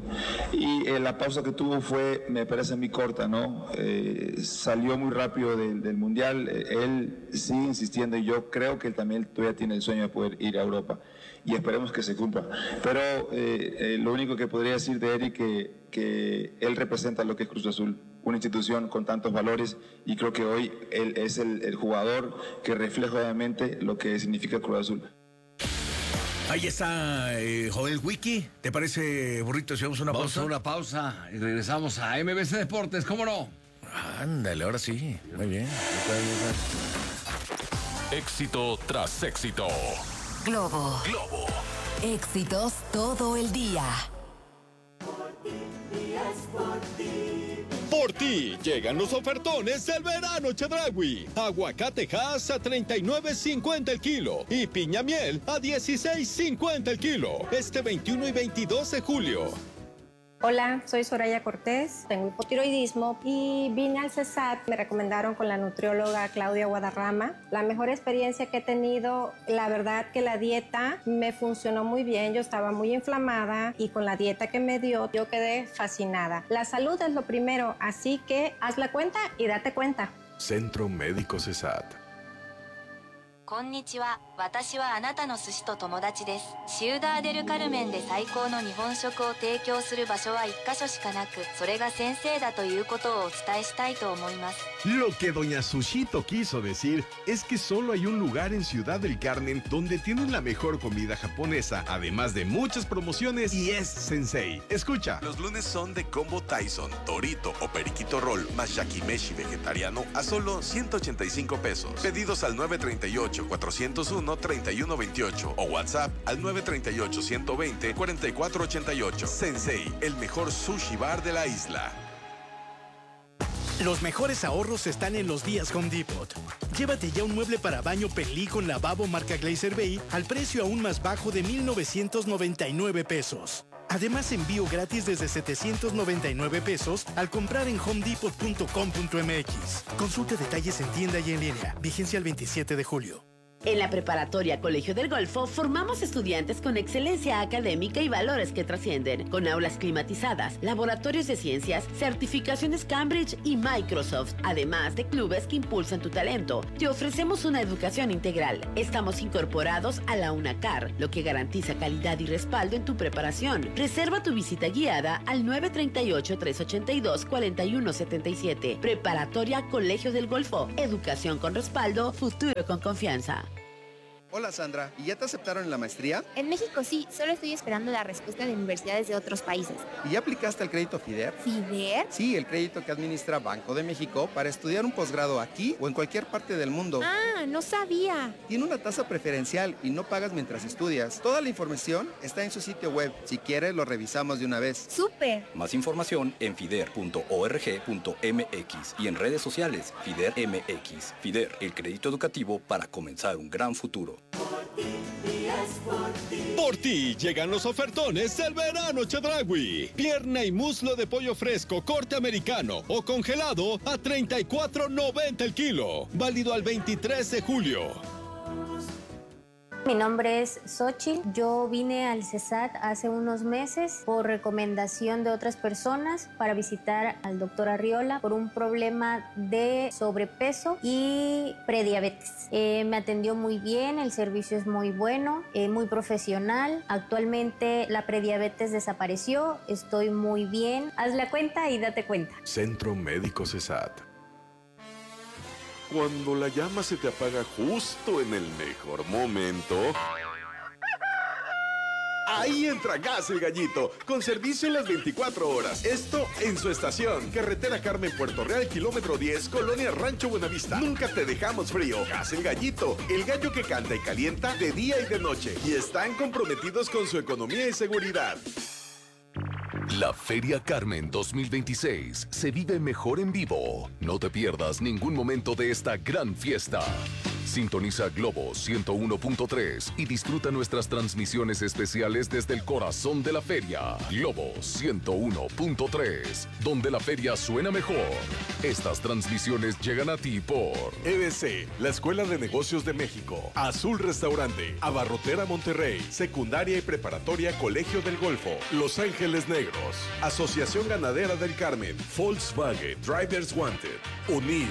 Y eh, la pausa que tuvo fue, me parece a mí, corta, ¿no? Eh, salió muy rápido del, del Mundial. Eh, él sigue insistiendo, y yo creo que él también todavía tiene el sueño de poder ir a Europa. Y esperemos que se cumpla. Pero eh, eh, lo único que podría decir de Eric que que él representa lo que es Cruz Azul, una institución con tantos valores, y creo que hoy él es el, el jugador que refleja obviamente lo que significa Cruz Azul. Ahí está eh, Joel Wiki. ¿Te parece, Burrito, si vamos a una vamos pausa? Vamos a una pausa y regresamos a M B C Deportes, ¿cómo no? Ándale, ahora sí. Muy bien. Éxito tras éxito. Globo. Globo. Éxitos todo el día. Por ti llegan los ofertones del verano Chedraui. Aguacate Hass a treinta y nueve cincuenta el kilo y piña miel a dieciséis cincuenta el kilo. Este veintiuno y veintidós de julio. Hola, soy Soraya Cortés, tengo hipotiroidismo y vine al CESAT. Me recomendaron con la nutrióloga Claudia Guadarrama. La mejor experiencia que he tenido, la verdad que la dieta me funcionó muy bien. Yo estaba muy inflamada y con la dieta que me dio, yo quedé fascinada. La salud es lo primero, así que haz la cuenta y date cuenta. Centro Médico CESAT. こんにちは。私はあなたの寿司と友達です。シウダーデルカルメンで最高の日本食を提供する場所は一カ所しかなく、それが先生だということをお伝えしたいと思います。 Lo que doña Sushito quiso decir es que solo hay un lugar en Ciudad del Carmen donde tienen la mejor comida japonesa, además de muchas promociones, y es Sensei. Escucha. Los lunes son de combo Tyson, Torito o Periquito Roll más Yakimeshi vegetariano a solo ciento ochenta y cinco pesos. Pedidos al nueve tres ocho, cuatro cero uno, tres uno dos ocho o WhatsApp al nueve tres ocho, uno dos cero, cuatro cuatro ocho ocho. Sensei, el mejor sushi bar de la isla. Los mejores ahorros están en los días Home Depot. Llévate ya un mueble para baño Pelí con lavabo marca Glazer Bay al precio aún más bajo de mil novecientos noventa y nueve pesos. Además, envío gratis desde setecientos noventa y nueve pesos al comprar en home depot punto com punto m x. Consulte detalles en tienda y en línea. Vigencia el veintisiete de julio. En la preparatoria Colegio del Golfo formamos estudiantes con excelencia académica y valores que trascienden, con aulas climatizadas, laboratorios de ciencias, certificaciones Cambridge y Microsoft, además de clubes que impulsan tu talento. Te ofrecemos una educación integral. Estamos incorporados a la UNACAR, lo que garantiza calidad y respaldo en tu preparación. Reserva tu visita guiada al nueve tres ocho, tres ocho dos, cuatro uno siete siete. Preparatoria Colegio del Golfo. Educación con respaldo, futuro con confianza. Hola Sandra, ¿y ya te aceptaron en la maestría? En México sí, solo estoy esperando la respuesta de universidades de otros países. ¿Y ya aplicaste al crédito FIDER? ¿FIDER? Sí, el crédito que administra Banco de México para estudiar un posgrado aquí o en cualquier parte del mundo. Ah, no sabía. Tiene una tasa preferencial y no pagas mientras estudias. Toda la información está en su sitio web. Si quieres, lo revisamos de una vez. ¡Súper! Más información en fider punto org punto m x y en redes sociales FIDER M X. FIDER, el crédito educativo para comenzar un gran futuro. Por ti llegan los ofertones del verano Chedraui. Pierna y muslo de pollo fresco, corte americano o congelado a treinta y cuatro noventa el kilo. Válido al veintitrés de julio. Mi nombre es Xochitl. Yo vine al CESAT hace unos meses por recomendación de otras personas para visitar al doctor Arriola por un problema de sobrepeso y prediabetes. Eh, me atendió muy bien, el servicio es muy bueno, eh, muy profesional. Actualmente la prediabetes desapareció, estoy muy bien. Haz la cuenta y date cuenta. Centro Médico CESAT. Cuando la llama se te apaga justo en el mejor momento, ahí entra Gas El Gallito, con servicio en las veinticuatro horas. Esto en su estación. Carretera Carmen, Puerto Real, kilómetro diez, Colonia Rancho Buenavista. Nunca te dejamos frío. Gas El Gallito, el gallo que canta y calienta de día y de noche. Y están comprometidos con su economía y seguridad. La Feria Carmen dos mil veintiséis se vive mejor en vivo. No te pierdas ningún momento de esta gran fiesta. Sintoniza Globo ciento uno punto tres y disfruta nuestras transmisiones especiales desde el corazón de la feria. Globo ciento uno punto tres, donde la feria suena mejor. Estas transmisiones llegan a ti por E B C, la Escuela de Negocios de México, Azul Restaurante, Abarrotera Monterrey, Secundaria y Preparatoria Colegio del Golfo, Los Ángeles Negros, Asociación Ganadera del Carmen, Volkswagen, Drivers Wanted, UNID.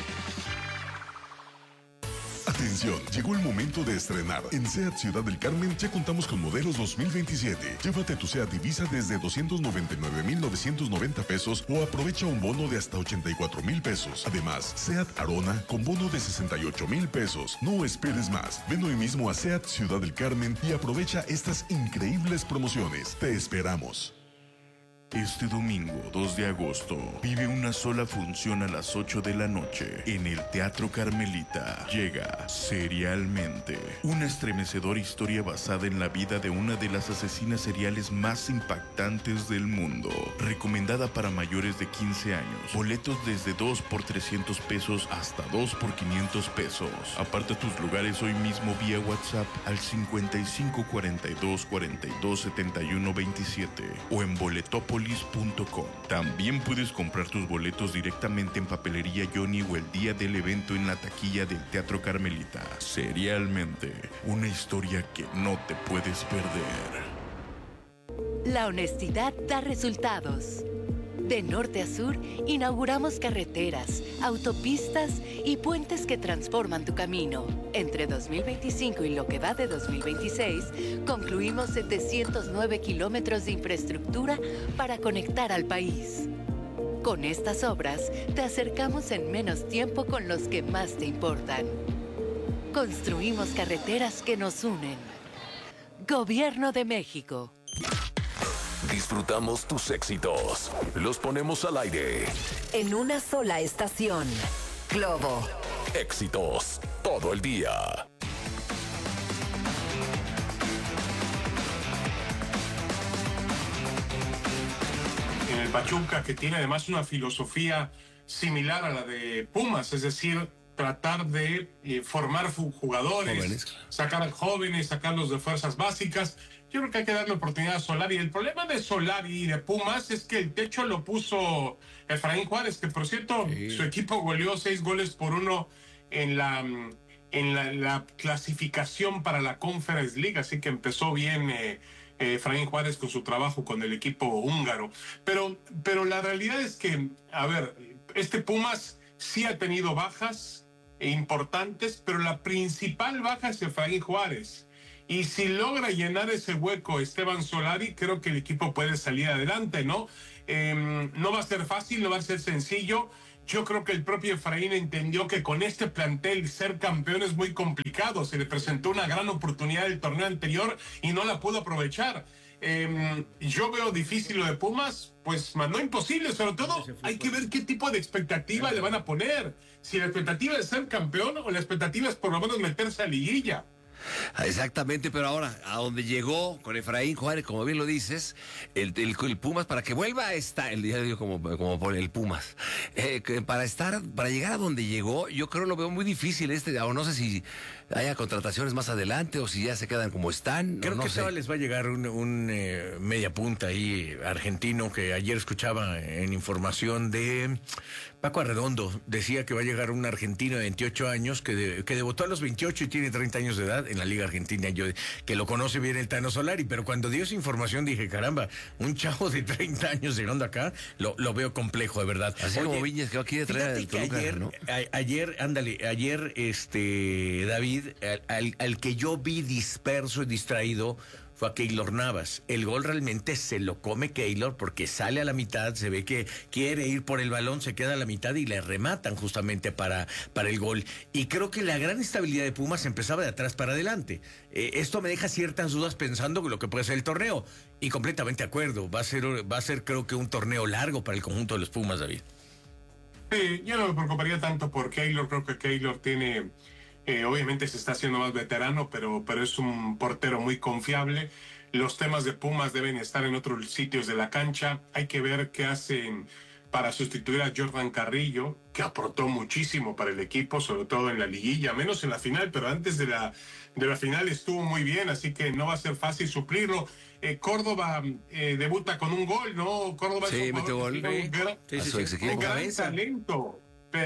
Atención, llegó el momento de estrenar. En SEAT Ciudad del Carmen ya contamos con modelos dos mil veintisiete. Llévate tu SEAT Ibiza desde doscientos noventa y nueve mil novecientos noventa pesos o aprovecha un bono de hasta ochenta y cuatro mil pesos. Además, SEAT Arona con bono de sesenta y ocho mil pesos. No esperes más. Ven hoy mismo a SEAT Ciudad del Carmen y aprovecha estas increíbles promociones. Te esperamos. Este domingo, dos de agosto, vive una sola función a las ocho de la noche en el Teatro Carmelita. Llega Serialmente, una estremecedora historia basada en la vida de una de las asesinas seriales más impactantes del mundo. Recomendada para mayores de quince años. Boletos desde dos por trescientos pesos hasta dos por quinientos pesos. Aparta tus lugares hoy mismo vía WhatsApp al cincuenta y cinco cuarenta y dos cuarenta y dos setenta y uno veintisiete o en Boletópolis punto com. También puedes comprar tus boletos directamente en Papelería Johnny o el día del evento en la taquilla del Teatro Carmelita. Serialmente, una historia que no te puedes perder. La honestidad da resultados. De norte a sur, inauguramos carreteras, autopistas y puentes que transforman tu camino. Entre dos mil veinticinco y lo que va de dos mil veintiséis, concluimos setecientos nueve kilómetros de infraestructura para conectar al país. Con estas obras, te acercamos en menos tiempo con los que más te importan. Construimos carreteras que nos unen. Gobierno de México. Disfrutamos tus éxitos. Los ponemos al aire. En una sola estación. Globo. Éxitos todo el día. En el Pachuca, que tiene además una filosofía similar a la de Pumas, es decir, tratar de eh, formar jugadores, jóvenes. sacar jóvenes, sacarlos de fuerzas básicas. Yo creo que hay que darle oportunidad a Solari. El problema de Solari y de Pumas es que el techo lo puso Efraín Juárez, que por cierto, sí. su equipo goleó seis goles por uno en la, en la, la clasificación para la Conference League, así que empezó bien eh, eh, Efraín Juárez con su trabajo con el equipo húngaro. Pero, pero la realidad es que, a ver, este Pumas sí ha tenido bajas importantes, pero la principal baja es Efraín Juárez. Y si logra llenar ese hueco Esteban Solari, creo que el equipo puede salir adelante, ¿no? Eh, no va a ser fácil, no va a ser sencillo. Yo creo que el propio Efraín entendió que con este plantel ser campeón es muy complicado. Se le presentó una gran oportunidad del torneo anterior y no la pudo aprovechar. Eh, yo veo difícil lo de Pumas, pues no imposible. Sobre todo hay que ver qué tipo de expectativa le van a poner. Si la expectativa es ser campeón o la expectativa es por lo menos meterse a liguilla. Exactamente, pero ahora, a donde llegó con Efraín Juárez, como bien lo dices, el, el, el Pumas, para que vuelva a estar, el día de hoy como, como por el Pumas, eh, para estar, para llegar a donde llegó, yo creo lo veo muy difícil este, o no sé si haya contrataciones más adelante o si ya se quedan como están. Creo no que sé. les va a llegar un, un eh, media punta ahí argentino que ayer escuchaba en información de Paco Arredondo, decía que va a llegar un argentino de veintiocho años que, de, que debutó a los veintiocho y tiene treinta años de edad en la Liga Argentina, yo que lo conoce bien el Tano Solari, pero cuando dio esa información dije, caramba, un chavo de treinta años llegando acá, lo, lo veo complejo, de verdad. Así Oye, como Viñas que va aquí a traer el Toluca, ayer, ¿no? a, ayer, ándale, ayer, este, David, al, al, al que yo vi disperso y distraído fue a Keylor Navas. El gol realmente se lo come Keylor porque sale a la mitad, se ve que quiere ir por el balón, se queda a la mitad y le rematan justamente para, para el gol. Y creo que la gran estabilidad de Pumas empezaba de atrás para adelante. Eh, esto me deja ciertas dudas pensando lo que puede ser el torneo. Y completamente de acuerdo, va a ser, va a ser creo que un torneo largo para el conjunto de los Pumas, David. Sí, yo no me preocuparía tanto por Keylor, creo que Keylor tiene... Eh, obviamente se está haciendo más veterano, pero, pero es un portero muy confiable. Los temas de Pumas deben estar en otros sitios de la cancha. Hay que ver qué hacen para sustituir a Jordan Carrillo, que aportó muchísimo para el equipo, sobre todo en la liguilla, menos en la final, pero antes de la, de la final estuvo muy bien, así que no va a ser fácil suplirlo. Eh, Córdoba eh, debuta con un gol, ¿no? Córdoba sí, es un mete gol. Un gran, sí, sí, sí, sí. un gran talento.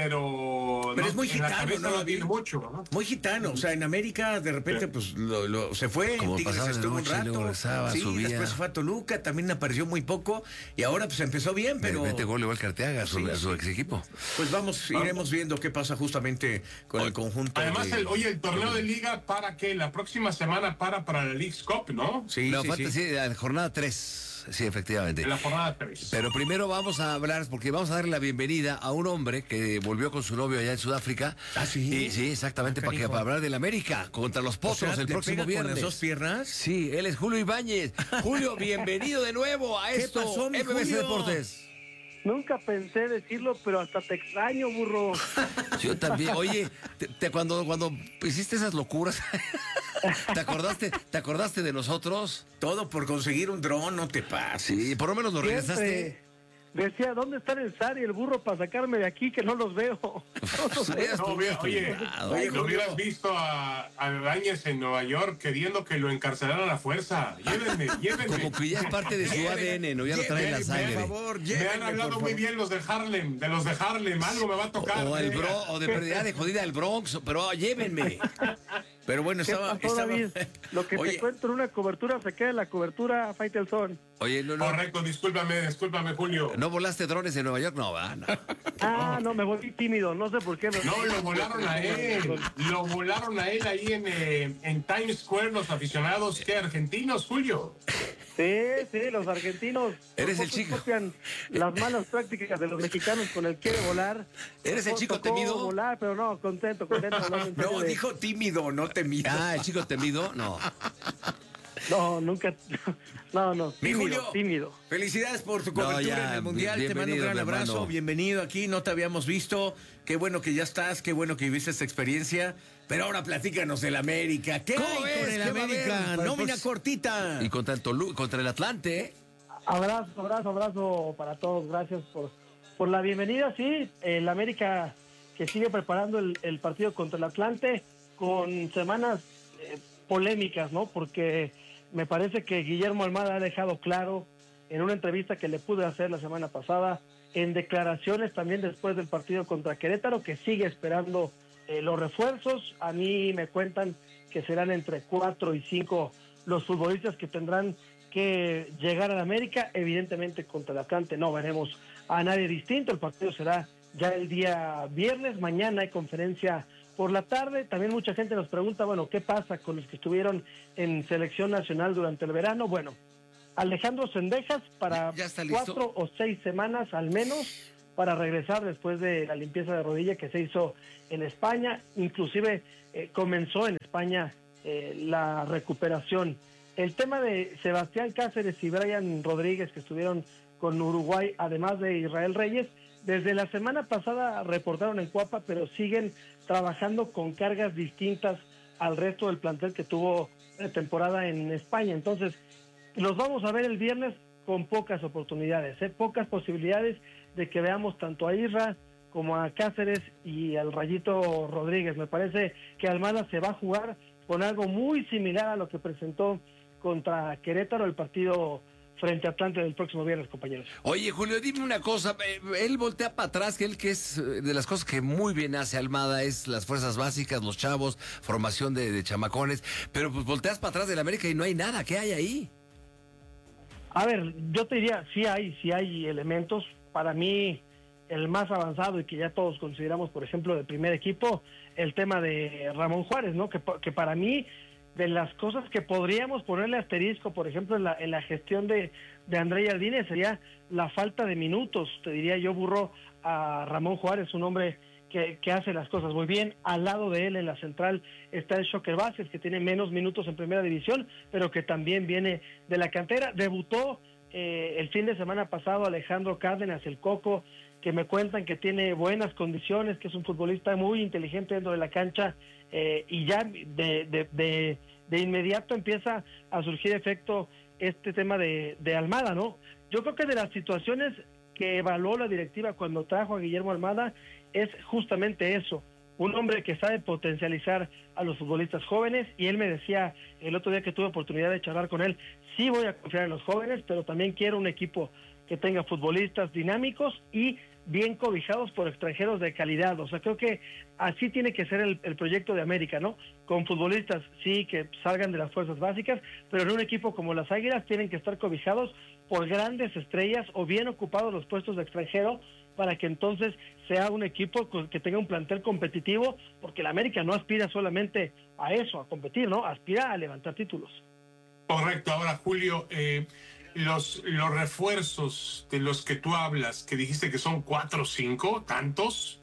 Pero, pero no, es muy gitano, ¿no? Tiene mucho, ¿no? Muy gitano, o sea, en América de repente pues lo, lo, se fue, como en Tigres estuvo un rato, sí, subía. Después fue a Toluca, también apareció muy poco y ahora pues empezó bien, pero... Mete gol igual que Arteaga, a su, sí, a su ex equipo. Pues vamos, vamos, iremos viendo qué pasa justamente con oye, el conjunto. Además, de, el, oye, el torneo de liga para que la próxima semana para para la Leagues Cup, ¿no? Sí, no, sí, falta, sí. sí, la jornada tres. Sí, efectivamente. En la jornada tres. Pero primero vamos a hablar, porque vamos a darle la bienvenida a un hombre que volvió con su novio allá en Sudáfrica. Ah, sí. Y, sí, exactamente, para, que, para hablar del América contra los Potros, o sea, el próximo viernes. ¿Con las dos piernas? Sí, él es Julio Ibáñez. Julio, bienvenido de nuevo a esto. ¿Qué pasó, mi M B C Julio? Deportes. Nunca pensé decirlo, pero hasta te extraño, burro. Yo también. Oye, te, te, cuando, cuando hiciste esas locuras, ¿te acordaste, ¿te acordaste de nosotros? Todo por conseguir un dron, no te pases. Sí, por lo menos lo Siempre regresaste. Decía, ¿dónde están el Zar y el burro para sacarme de aquí que no los veo? No los veo. No, oye, oye, oye, lo hubieras visto a, a Ibáñez en Nueva York queriendo que lo encarcelaran a la fuerza. Llévenme, llévenme. Como que ya es parte de su A D N, no ya lo trae la sangre. Por favor, me han hablado muy bien los de Harlem, de los de Harlem, algo me va a tocar. O, o, el bro, o de pérdida de jodida el Bronx, pero llévenme. Pero bueno, estaba... pasó, estaba... Lo que Oye. te cuento en una cobertura se queda en la cobertura, Faitelson. Oye, no, no. Correcto, discúlpame, discúlpame, Julio. ¿No volaste drones en Nueva York? No, va, no. Ah, no, me volví tímido, no sé por qué. Me... No, lo volaron a él, lo volaron a él ahí en, eh, en Times Square, los aficionados, ¿qué, argentinos, Julio? Sí, sí, los argentinos. Eres el chico. Copian las malas prácticas de los mexicanos con el quiere volar. ¿Eres el chico temido? Volar, pero no, contento, contento. No, no de... dijo tímido, no temido. Ah, el chico temido, no. No, nunca. No, no. Mi tímido, Julio, tímido. Felicidades por tu cobertura no, ya, en el Mundial. Te mando un gran abrazo. Hermano. Bienvenido aquí. No te habíamos visto. Qué bueno que ya estás. Qué bueno que viviste esta experiencia. Pero ahora platícanos del América. ¿Qué hay con el América? Nómina pues, cortita. Y contra el, Tolu, contra el Atlante. Abrazo, abrazo, abrazo para todos. Gracias por, por la bienvenida. Sí, el América que sigue preparando el, el partido contra el Atlante con semanas eh, polémicas, ¿no? Porque me parece que Guillermo Almada ha dejado claro en una entrevista que le pude hacer la semana pasada, en declaraciones también después del partido contra Querétaro, que sigue esperando eh, los refuerzos. A mí me cuentan que serán entre cuatro y cinco los futbolistas que tendrán que llegar a la América. Evidentemente contra el Atlante no veremos a nadie distinto, el partido será ya el día viernes, mañana hay conferencia por la tarde. También mucha gente nos pregunta, bueno, ¿qué pasa con los que estuvieron en selección nacional durante el verano? Bueno, Alejandro Cendejas para cuatro o seis semanas al menos para regresar después de la limpieza de rodilla que se hizo en España. Inclusive eh, comenzó en España eh, la recuperación. El tema de Sebastián Cáceres y Brian Rodríguez, que estuvieron con Uruguay, además de Israel Reyes, desde la semana pasada reportaron en Cuapa, pero siguen trabajando con cargas distintas al resto del plantel que tuvo temporada en España. Entonces, los vamos a ver el viernes con pocas oportunidades, ¿eh? pocas posibilidades de que veamos tanto a Isra como a Cáceres y al Rayito Rodríguez. Me parece que Almada se va a jugar con algo muy similar a lo que presentó contra Querétaro el partido frente a Atlante del próximo viernes, compañeros. Oye, Julio, dime una cosa, él voltea para atrás, que él que es de las cosas que muy bien hace Almada, es las fuerzas básicas, los chavos, formación de, de chamacones, pero pues volteas para atrás del América y no hay nada, ¿qué hay ahí? A ver, yo te diría, sí hay, sí hay elementos. Para mí, el más avanzado y que ya todos consideramos, por ejemplo, de primer equipo, el tema de Ramón Juárez, ¿no? Que, que para mí, de las cosas que podríamos ponerle asterisco, por ejemplo, en la, en la gestión de, de André Jardine, sería la falta de minutos. Te diría yo, burro a Ramón Juárez, un hombre que, que hace las cosas muy bien. Al lado de él, en la central, está el Shocker Vázquez, que tiene menos minutos en primera división, pero que también viene de la cantera. Debutó eh, el fin de semana pasado Alejandro Cárdenas, el Coco, que me cuentan que tiene buenas condiciones, que es un futbolista muy inteligente dentro de la cancha, eh, y ya de, de, de, de inmediato empieza a surgir efecto este tema de, de Almada, ¿no? Yo creo que de las situaciones que evaluó la directiva cuando trajo a Guillermo Almada es justamente eso, un hombre que sabe potencializar a los futbolistas jóvenes, y él me decía el otro día que tuve oportunidad de charlar con él, sí voy a confiar en los jóvenes, pero también quiero un equipo que tenga futbolistas dinámicos y bien cobijados por extranjeros de calidad. O sea, creo que así tiene que ser el, el proyecto de América, ¿no? Con futbolistas, sí, que salgan de las fuerzas básicas, pero en un equipo como las Águilas tienen que estar cobijados por grandes estrellas o bien ocupados los puestos de extranjero, para que entonces sea un equipo que tenga un plantel competitivo, porque la América no aspira solamente a eso, a competir, ¿no? Aspira a levantar títulos. Correcto. Ahora, Julio, eh, los, los refuerzos de los que tú hablas, que dijiste que son cuatro o cinco, ¿tantos?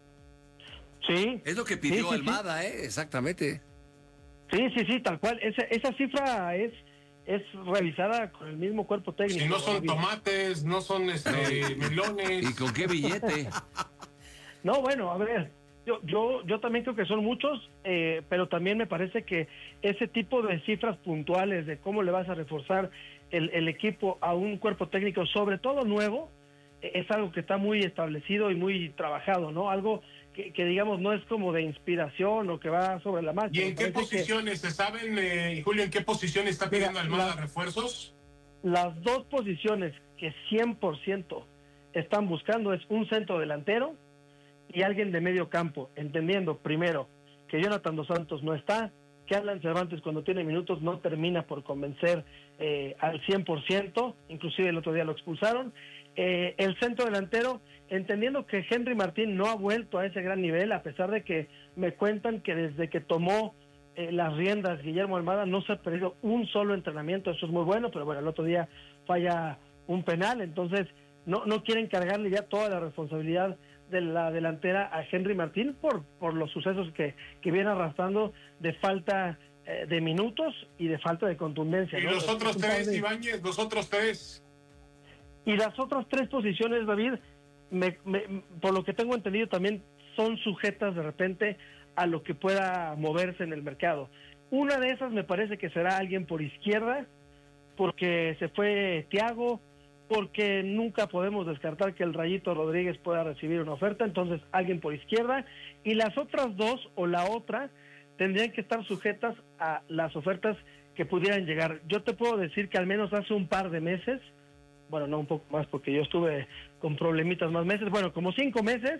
Sí. Es lo que pidió sí, sí, Almada, sí. ¿eh? Exactamente. Sí, sí, sí, tal cual. Esa, esa cifra es... es revisada con el mismo cuerpo técnico. Si no son tomates, no son este, melones. ¿Y con qué billete? No, bueno, a ver, yo yo yo también creo que son muchos, eh, pero también me parece que ese tipo de cifras puntuales de cómo le vas a reforzar el, el equipo a un cuerpo técnico, sobre todo nuevo, eh, es algo que está muy establecido y muy trabajado, ¿no? Algo que, que digamos no es como de inspiración o que va sobre la marcha. ¿Y en qué posiciones? Que... ¿Se saben, eh, Julio, en qué posición está pidiendo Almada refuerzos? Las dos posiciones que cien por ciento están buscando es un centro delantero y alguien de medio campo, entendiendo primero que Jonathan Dos Santos no está, que Alan Cervantes cuando tiene minutos no termina por convencer eh, al cien por ciento, inclusive el otro día lo expulsaron. Eh, el centro delantero, entendiendo que Henry Martín no ha vuelto a ese gran nivel, a pesar de que me cuentan que desde que tomó eh, las riendas Guillermo Almada no se ha perdido un solo entrenamiento, eso es muy bueno, pero bueno, el otro día falla un penal, entonces no, no quieren cargarle ya toda la responsabilidad de la delantera a Henry Martín por, por los sucesos que, que viene arrastrando de falta eh, de minutos y de falta de contundencia. ¿Y ¿no? los otros tres, de... Ibáñez, los otros tres? Y las otras tres posiciones, David, me, me, por lo que tengo entendido, también son sujetas de repente a lo que pueda moverse en el mercado. Una de esas me parece que será alguien por izquierda, porque se fue Thiago, porque nunca podemos descartar que el Rayito Rodríguez pueda recibir una oferta, entonces alguien por izquierda, y las otras dos o la otra tendrían que estar sujetas a las ofertas que pudieran llegar. Yo te puedo decir que al menos hace un par de meses, bueno, no un poco más porque yo estuve con problemitas más meses, bueno, como cinco meses,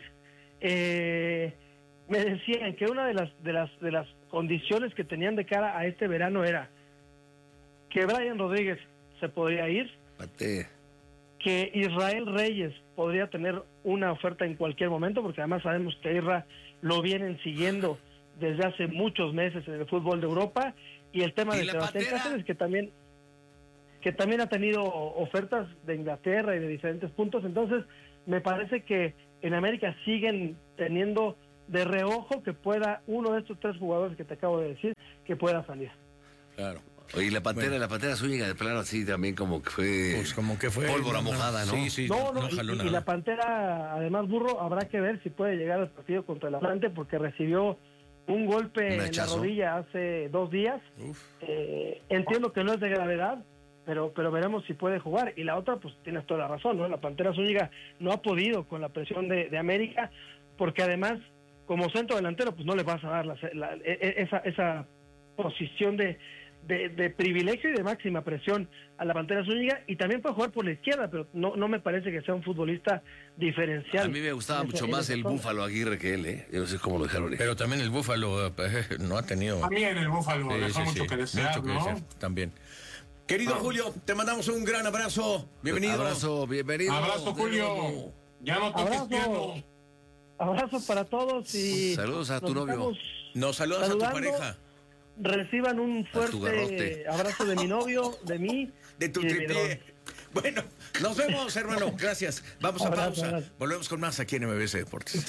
eh, me decían que una de las, de las, de las condiciones que tenían de cara a este verano era que Brian Rodríguez se podría ir, Pate. que Israel Reyes podría tener una oferta en cualquier momento, porque además sabemos que a Isra lo vienen siguiendo desde hace muchos meses en el fútbol de Europa, y el tema de Sebastián Cáceres, que también que también ha tenido ofertas de Inglaterra y de diferentes puntos. Entonces me parece que en América siguen teniendo de reojo que pueda uno de estos tres jugadores que te acabo de decir que pueda salir. Claro. Oye, la Pantera, bueno. la Pantera Zúñiga de plano así también como que fue, pues como que fue pólvora no, mojada, ¿no? Sí, sí, no, no, no, y, no y, y la Pantera, además, Burro, habrá que ver si puede llegar al partido contra el Atlante, porque recibió un golpe en la rodilla hace dos días. Eh, entiendo que no es de gravedad, pero pero veremos si puede jugar. Y la otra, pues tienes toda la razón, ¿no? La Pantera Zúñiga no ha podido con la presión de, de América, porque además, como centro delantero, pues no le vas a dar la, la, esa, esa posición de De, de privilegio y de máxima presión a la Pantera Zúñiga, y también puede jugar por la izquierda, pero no, no me parece que sea un futbolista diferencial. A mí me gustaba mucho más el Búfalo Aguirre que él, ¿eh? Yo no sé cómo lo dejaron. Pero también el Búfalo eh, no ha tenido... También el Búfalo sí, dejó sí, mucho sí. que desear, mucho ¿no? Que desear, también. Querido ah. Julio, te mandamos un gran abrazo. Bienvenido. Abrazo, bienvenido. Abrazo, Julio. Ya no toques piano. Abrazo para todos y... Saludos a tu novio. Nos saludas a tu pareja. Reciban un fuerte abrazo de mi novio, de mí. De tu tripié. Bueno, nos vemos, hermano. Gracias. Vamos a abrazo, pausa. Abrazo. Volvemos con más aquí en M B C Deportes.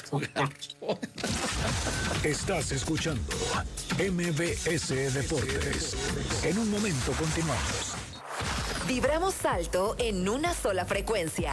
Estás escuchando M B S Deportes. En un momento continuamos. Vibramos alto en una sola frecuencia.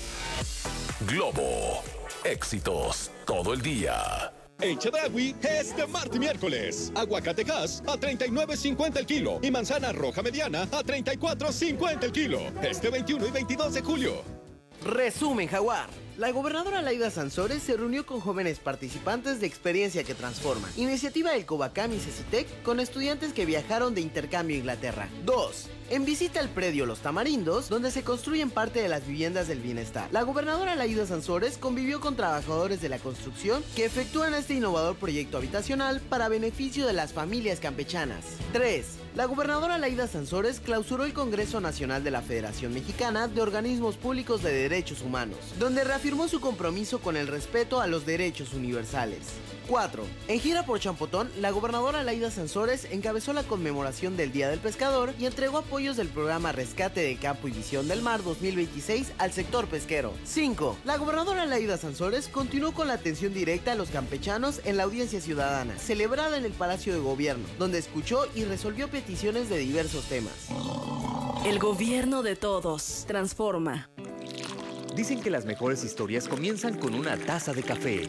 Globo. Éxitos todo el día. En Chedraui, este martes y miércoles, aguacatejas a treinta y nueve cincuenta el kilo y manzana roja mediana a treinta y cuatro cincuenta el kilo. Este veintiuno y veintidós de julio. Resumen Jaguar. La gobernadora Laida Sansores se reunió con jóvenes participantes de Experiencia que Transforma, iniciativa del Covacam y Cecitec, con estudiantes que viajaron de intercambio a Inglaterra. dos. En visita al predio Los Tamarindos, donde se construyen parte de las viviendas del bienestar. La gobernadora Laida Sansores convivió con trabajadores de la construcción que efectúan este innovador proyecto habitacional para beneficio de las familias campechanas. tres. La gobernadora Laida Sansores clausuró el Congreso Nacional de la Federación Mexicana de Organismos Públicos de Derechos Humanos, donde reafirmó su compromiso con el respeto a los derechos universales. cuatro. En gira por Champotón, la gobernadora Laida Sansores encabezó la conmemoración del Día del Pescador y entregó apoyos del programa Rescate de Campo y Visión del Mar dos mil veintiséis al sector pesquero. cinco. La gobernadora Laida Sansores continuó con la atención directa a los campechanos en la audiencia ciudadana, celebrada en el Palacio de Gobierno, donde escuchó y resolvió peticiones de diversos temas. El gobierno de todos. Transforma. Dicen que las mejores historias comienzan con una taza de café.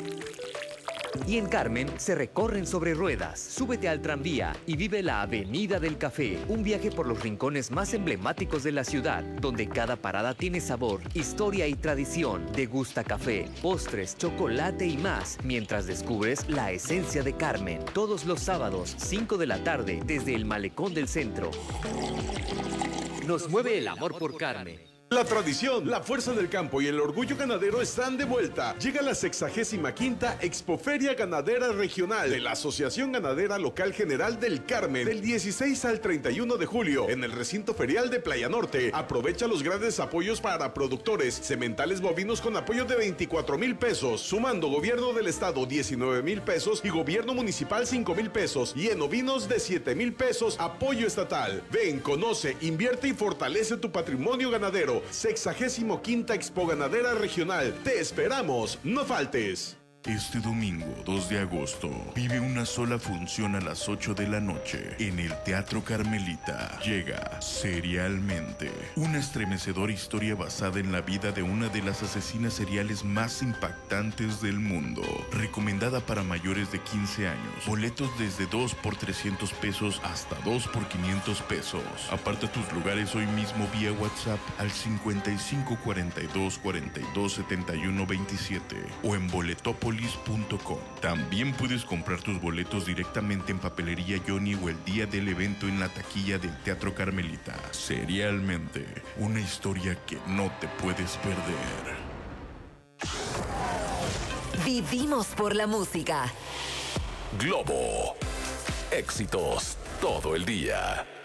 Y en Carmen se recorren sobre ruedas. Súbete al tranvía y vive la Avenida del Café, un viaje por los rincones más emblemáticos de la ciudad, donde cada parada tiene sabor, historia y tradición. Degusta café, postres, chocolate y más, mientras descubres la esencia de Carmen. Todos los sábados, cinco de la tarde, desde el Malecón del Centro. Nos mueve el amor por Carmen. La tradición, la fuerza del campo y el orgullo ganadero están de vuelta. Llega la sexagésima quinta Expoferia Ganadera Regional de la Asociación Ganadera Local General del Carmen, del dieciséis al treinta y uno de julio, en el recinto ferial de Playa Norte. Aprovecha los grandes apoyos para productores, sementales bovinos con apoyo de veinticuatro mil pesos, sumando gobierno del estado diecinueve mil pesos y gobierno municipal cinco mil pesos, y en ovinos de siete mil pesos, apoyo estatal. Ven, conoce, invierte y fortalece tu patrimonio ganadero. Sexagésimo quinta Expo Ganadera Regional. Te esperamos, no faltes. Este domingo dos de agosto, vive una sola función a las ocho de la noche en el Teatro Carmelita. Llega Serialmente, una estremecedora historia basada en la vida de una de las asesinas seriales más impactantes del mundo. Recomendada para mayores de quince años. Boletos desde dos por trescientos pesos hasta dos por quinientos pesos. Aparta tus lugares hoy mismo vía WhatsApp al cincuenta y cinco cuarenta y dos cuarenta y dos setenta y uno veintisiete o en boletopolis punto com. También puedes comprar tus boletos directamente en Papelería Johnny o el día del evento en la taquilla del Teatro Carmelita. Serialmente, una historia que no te puedes perder. Vivimos por la música. Globo. Éxitos todo el día.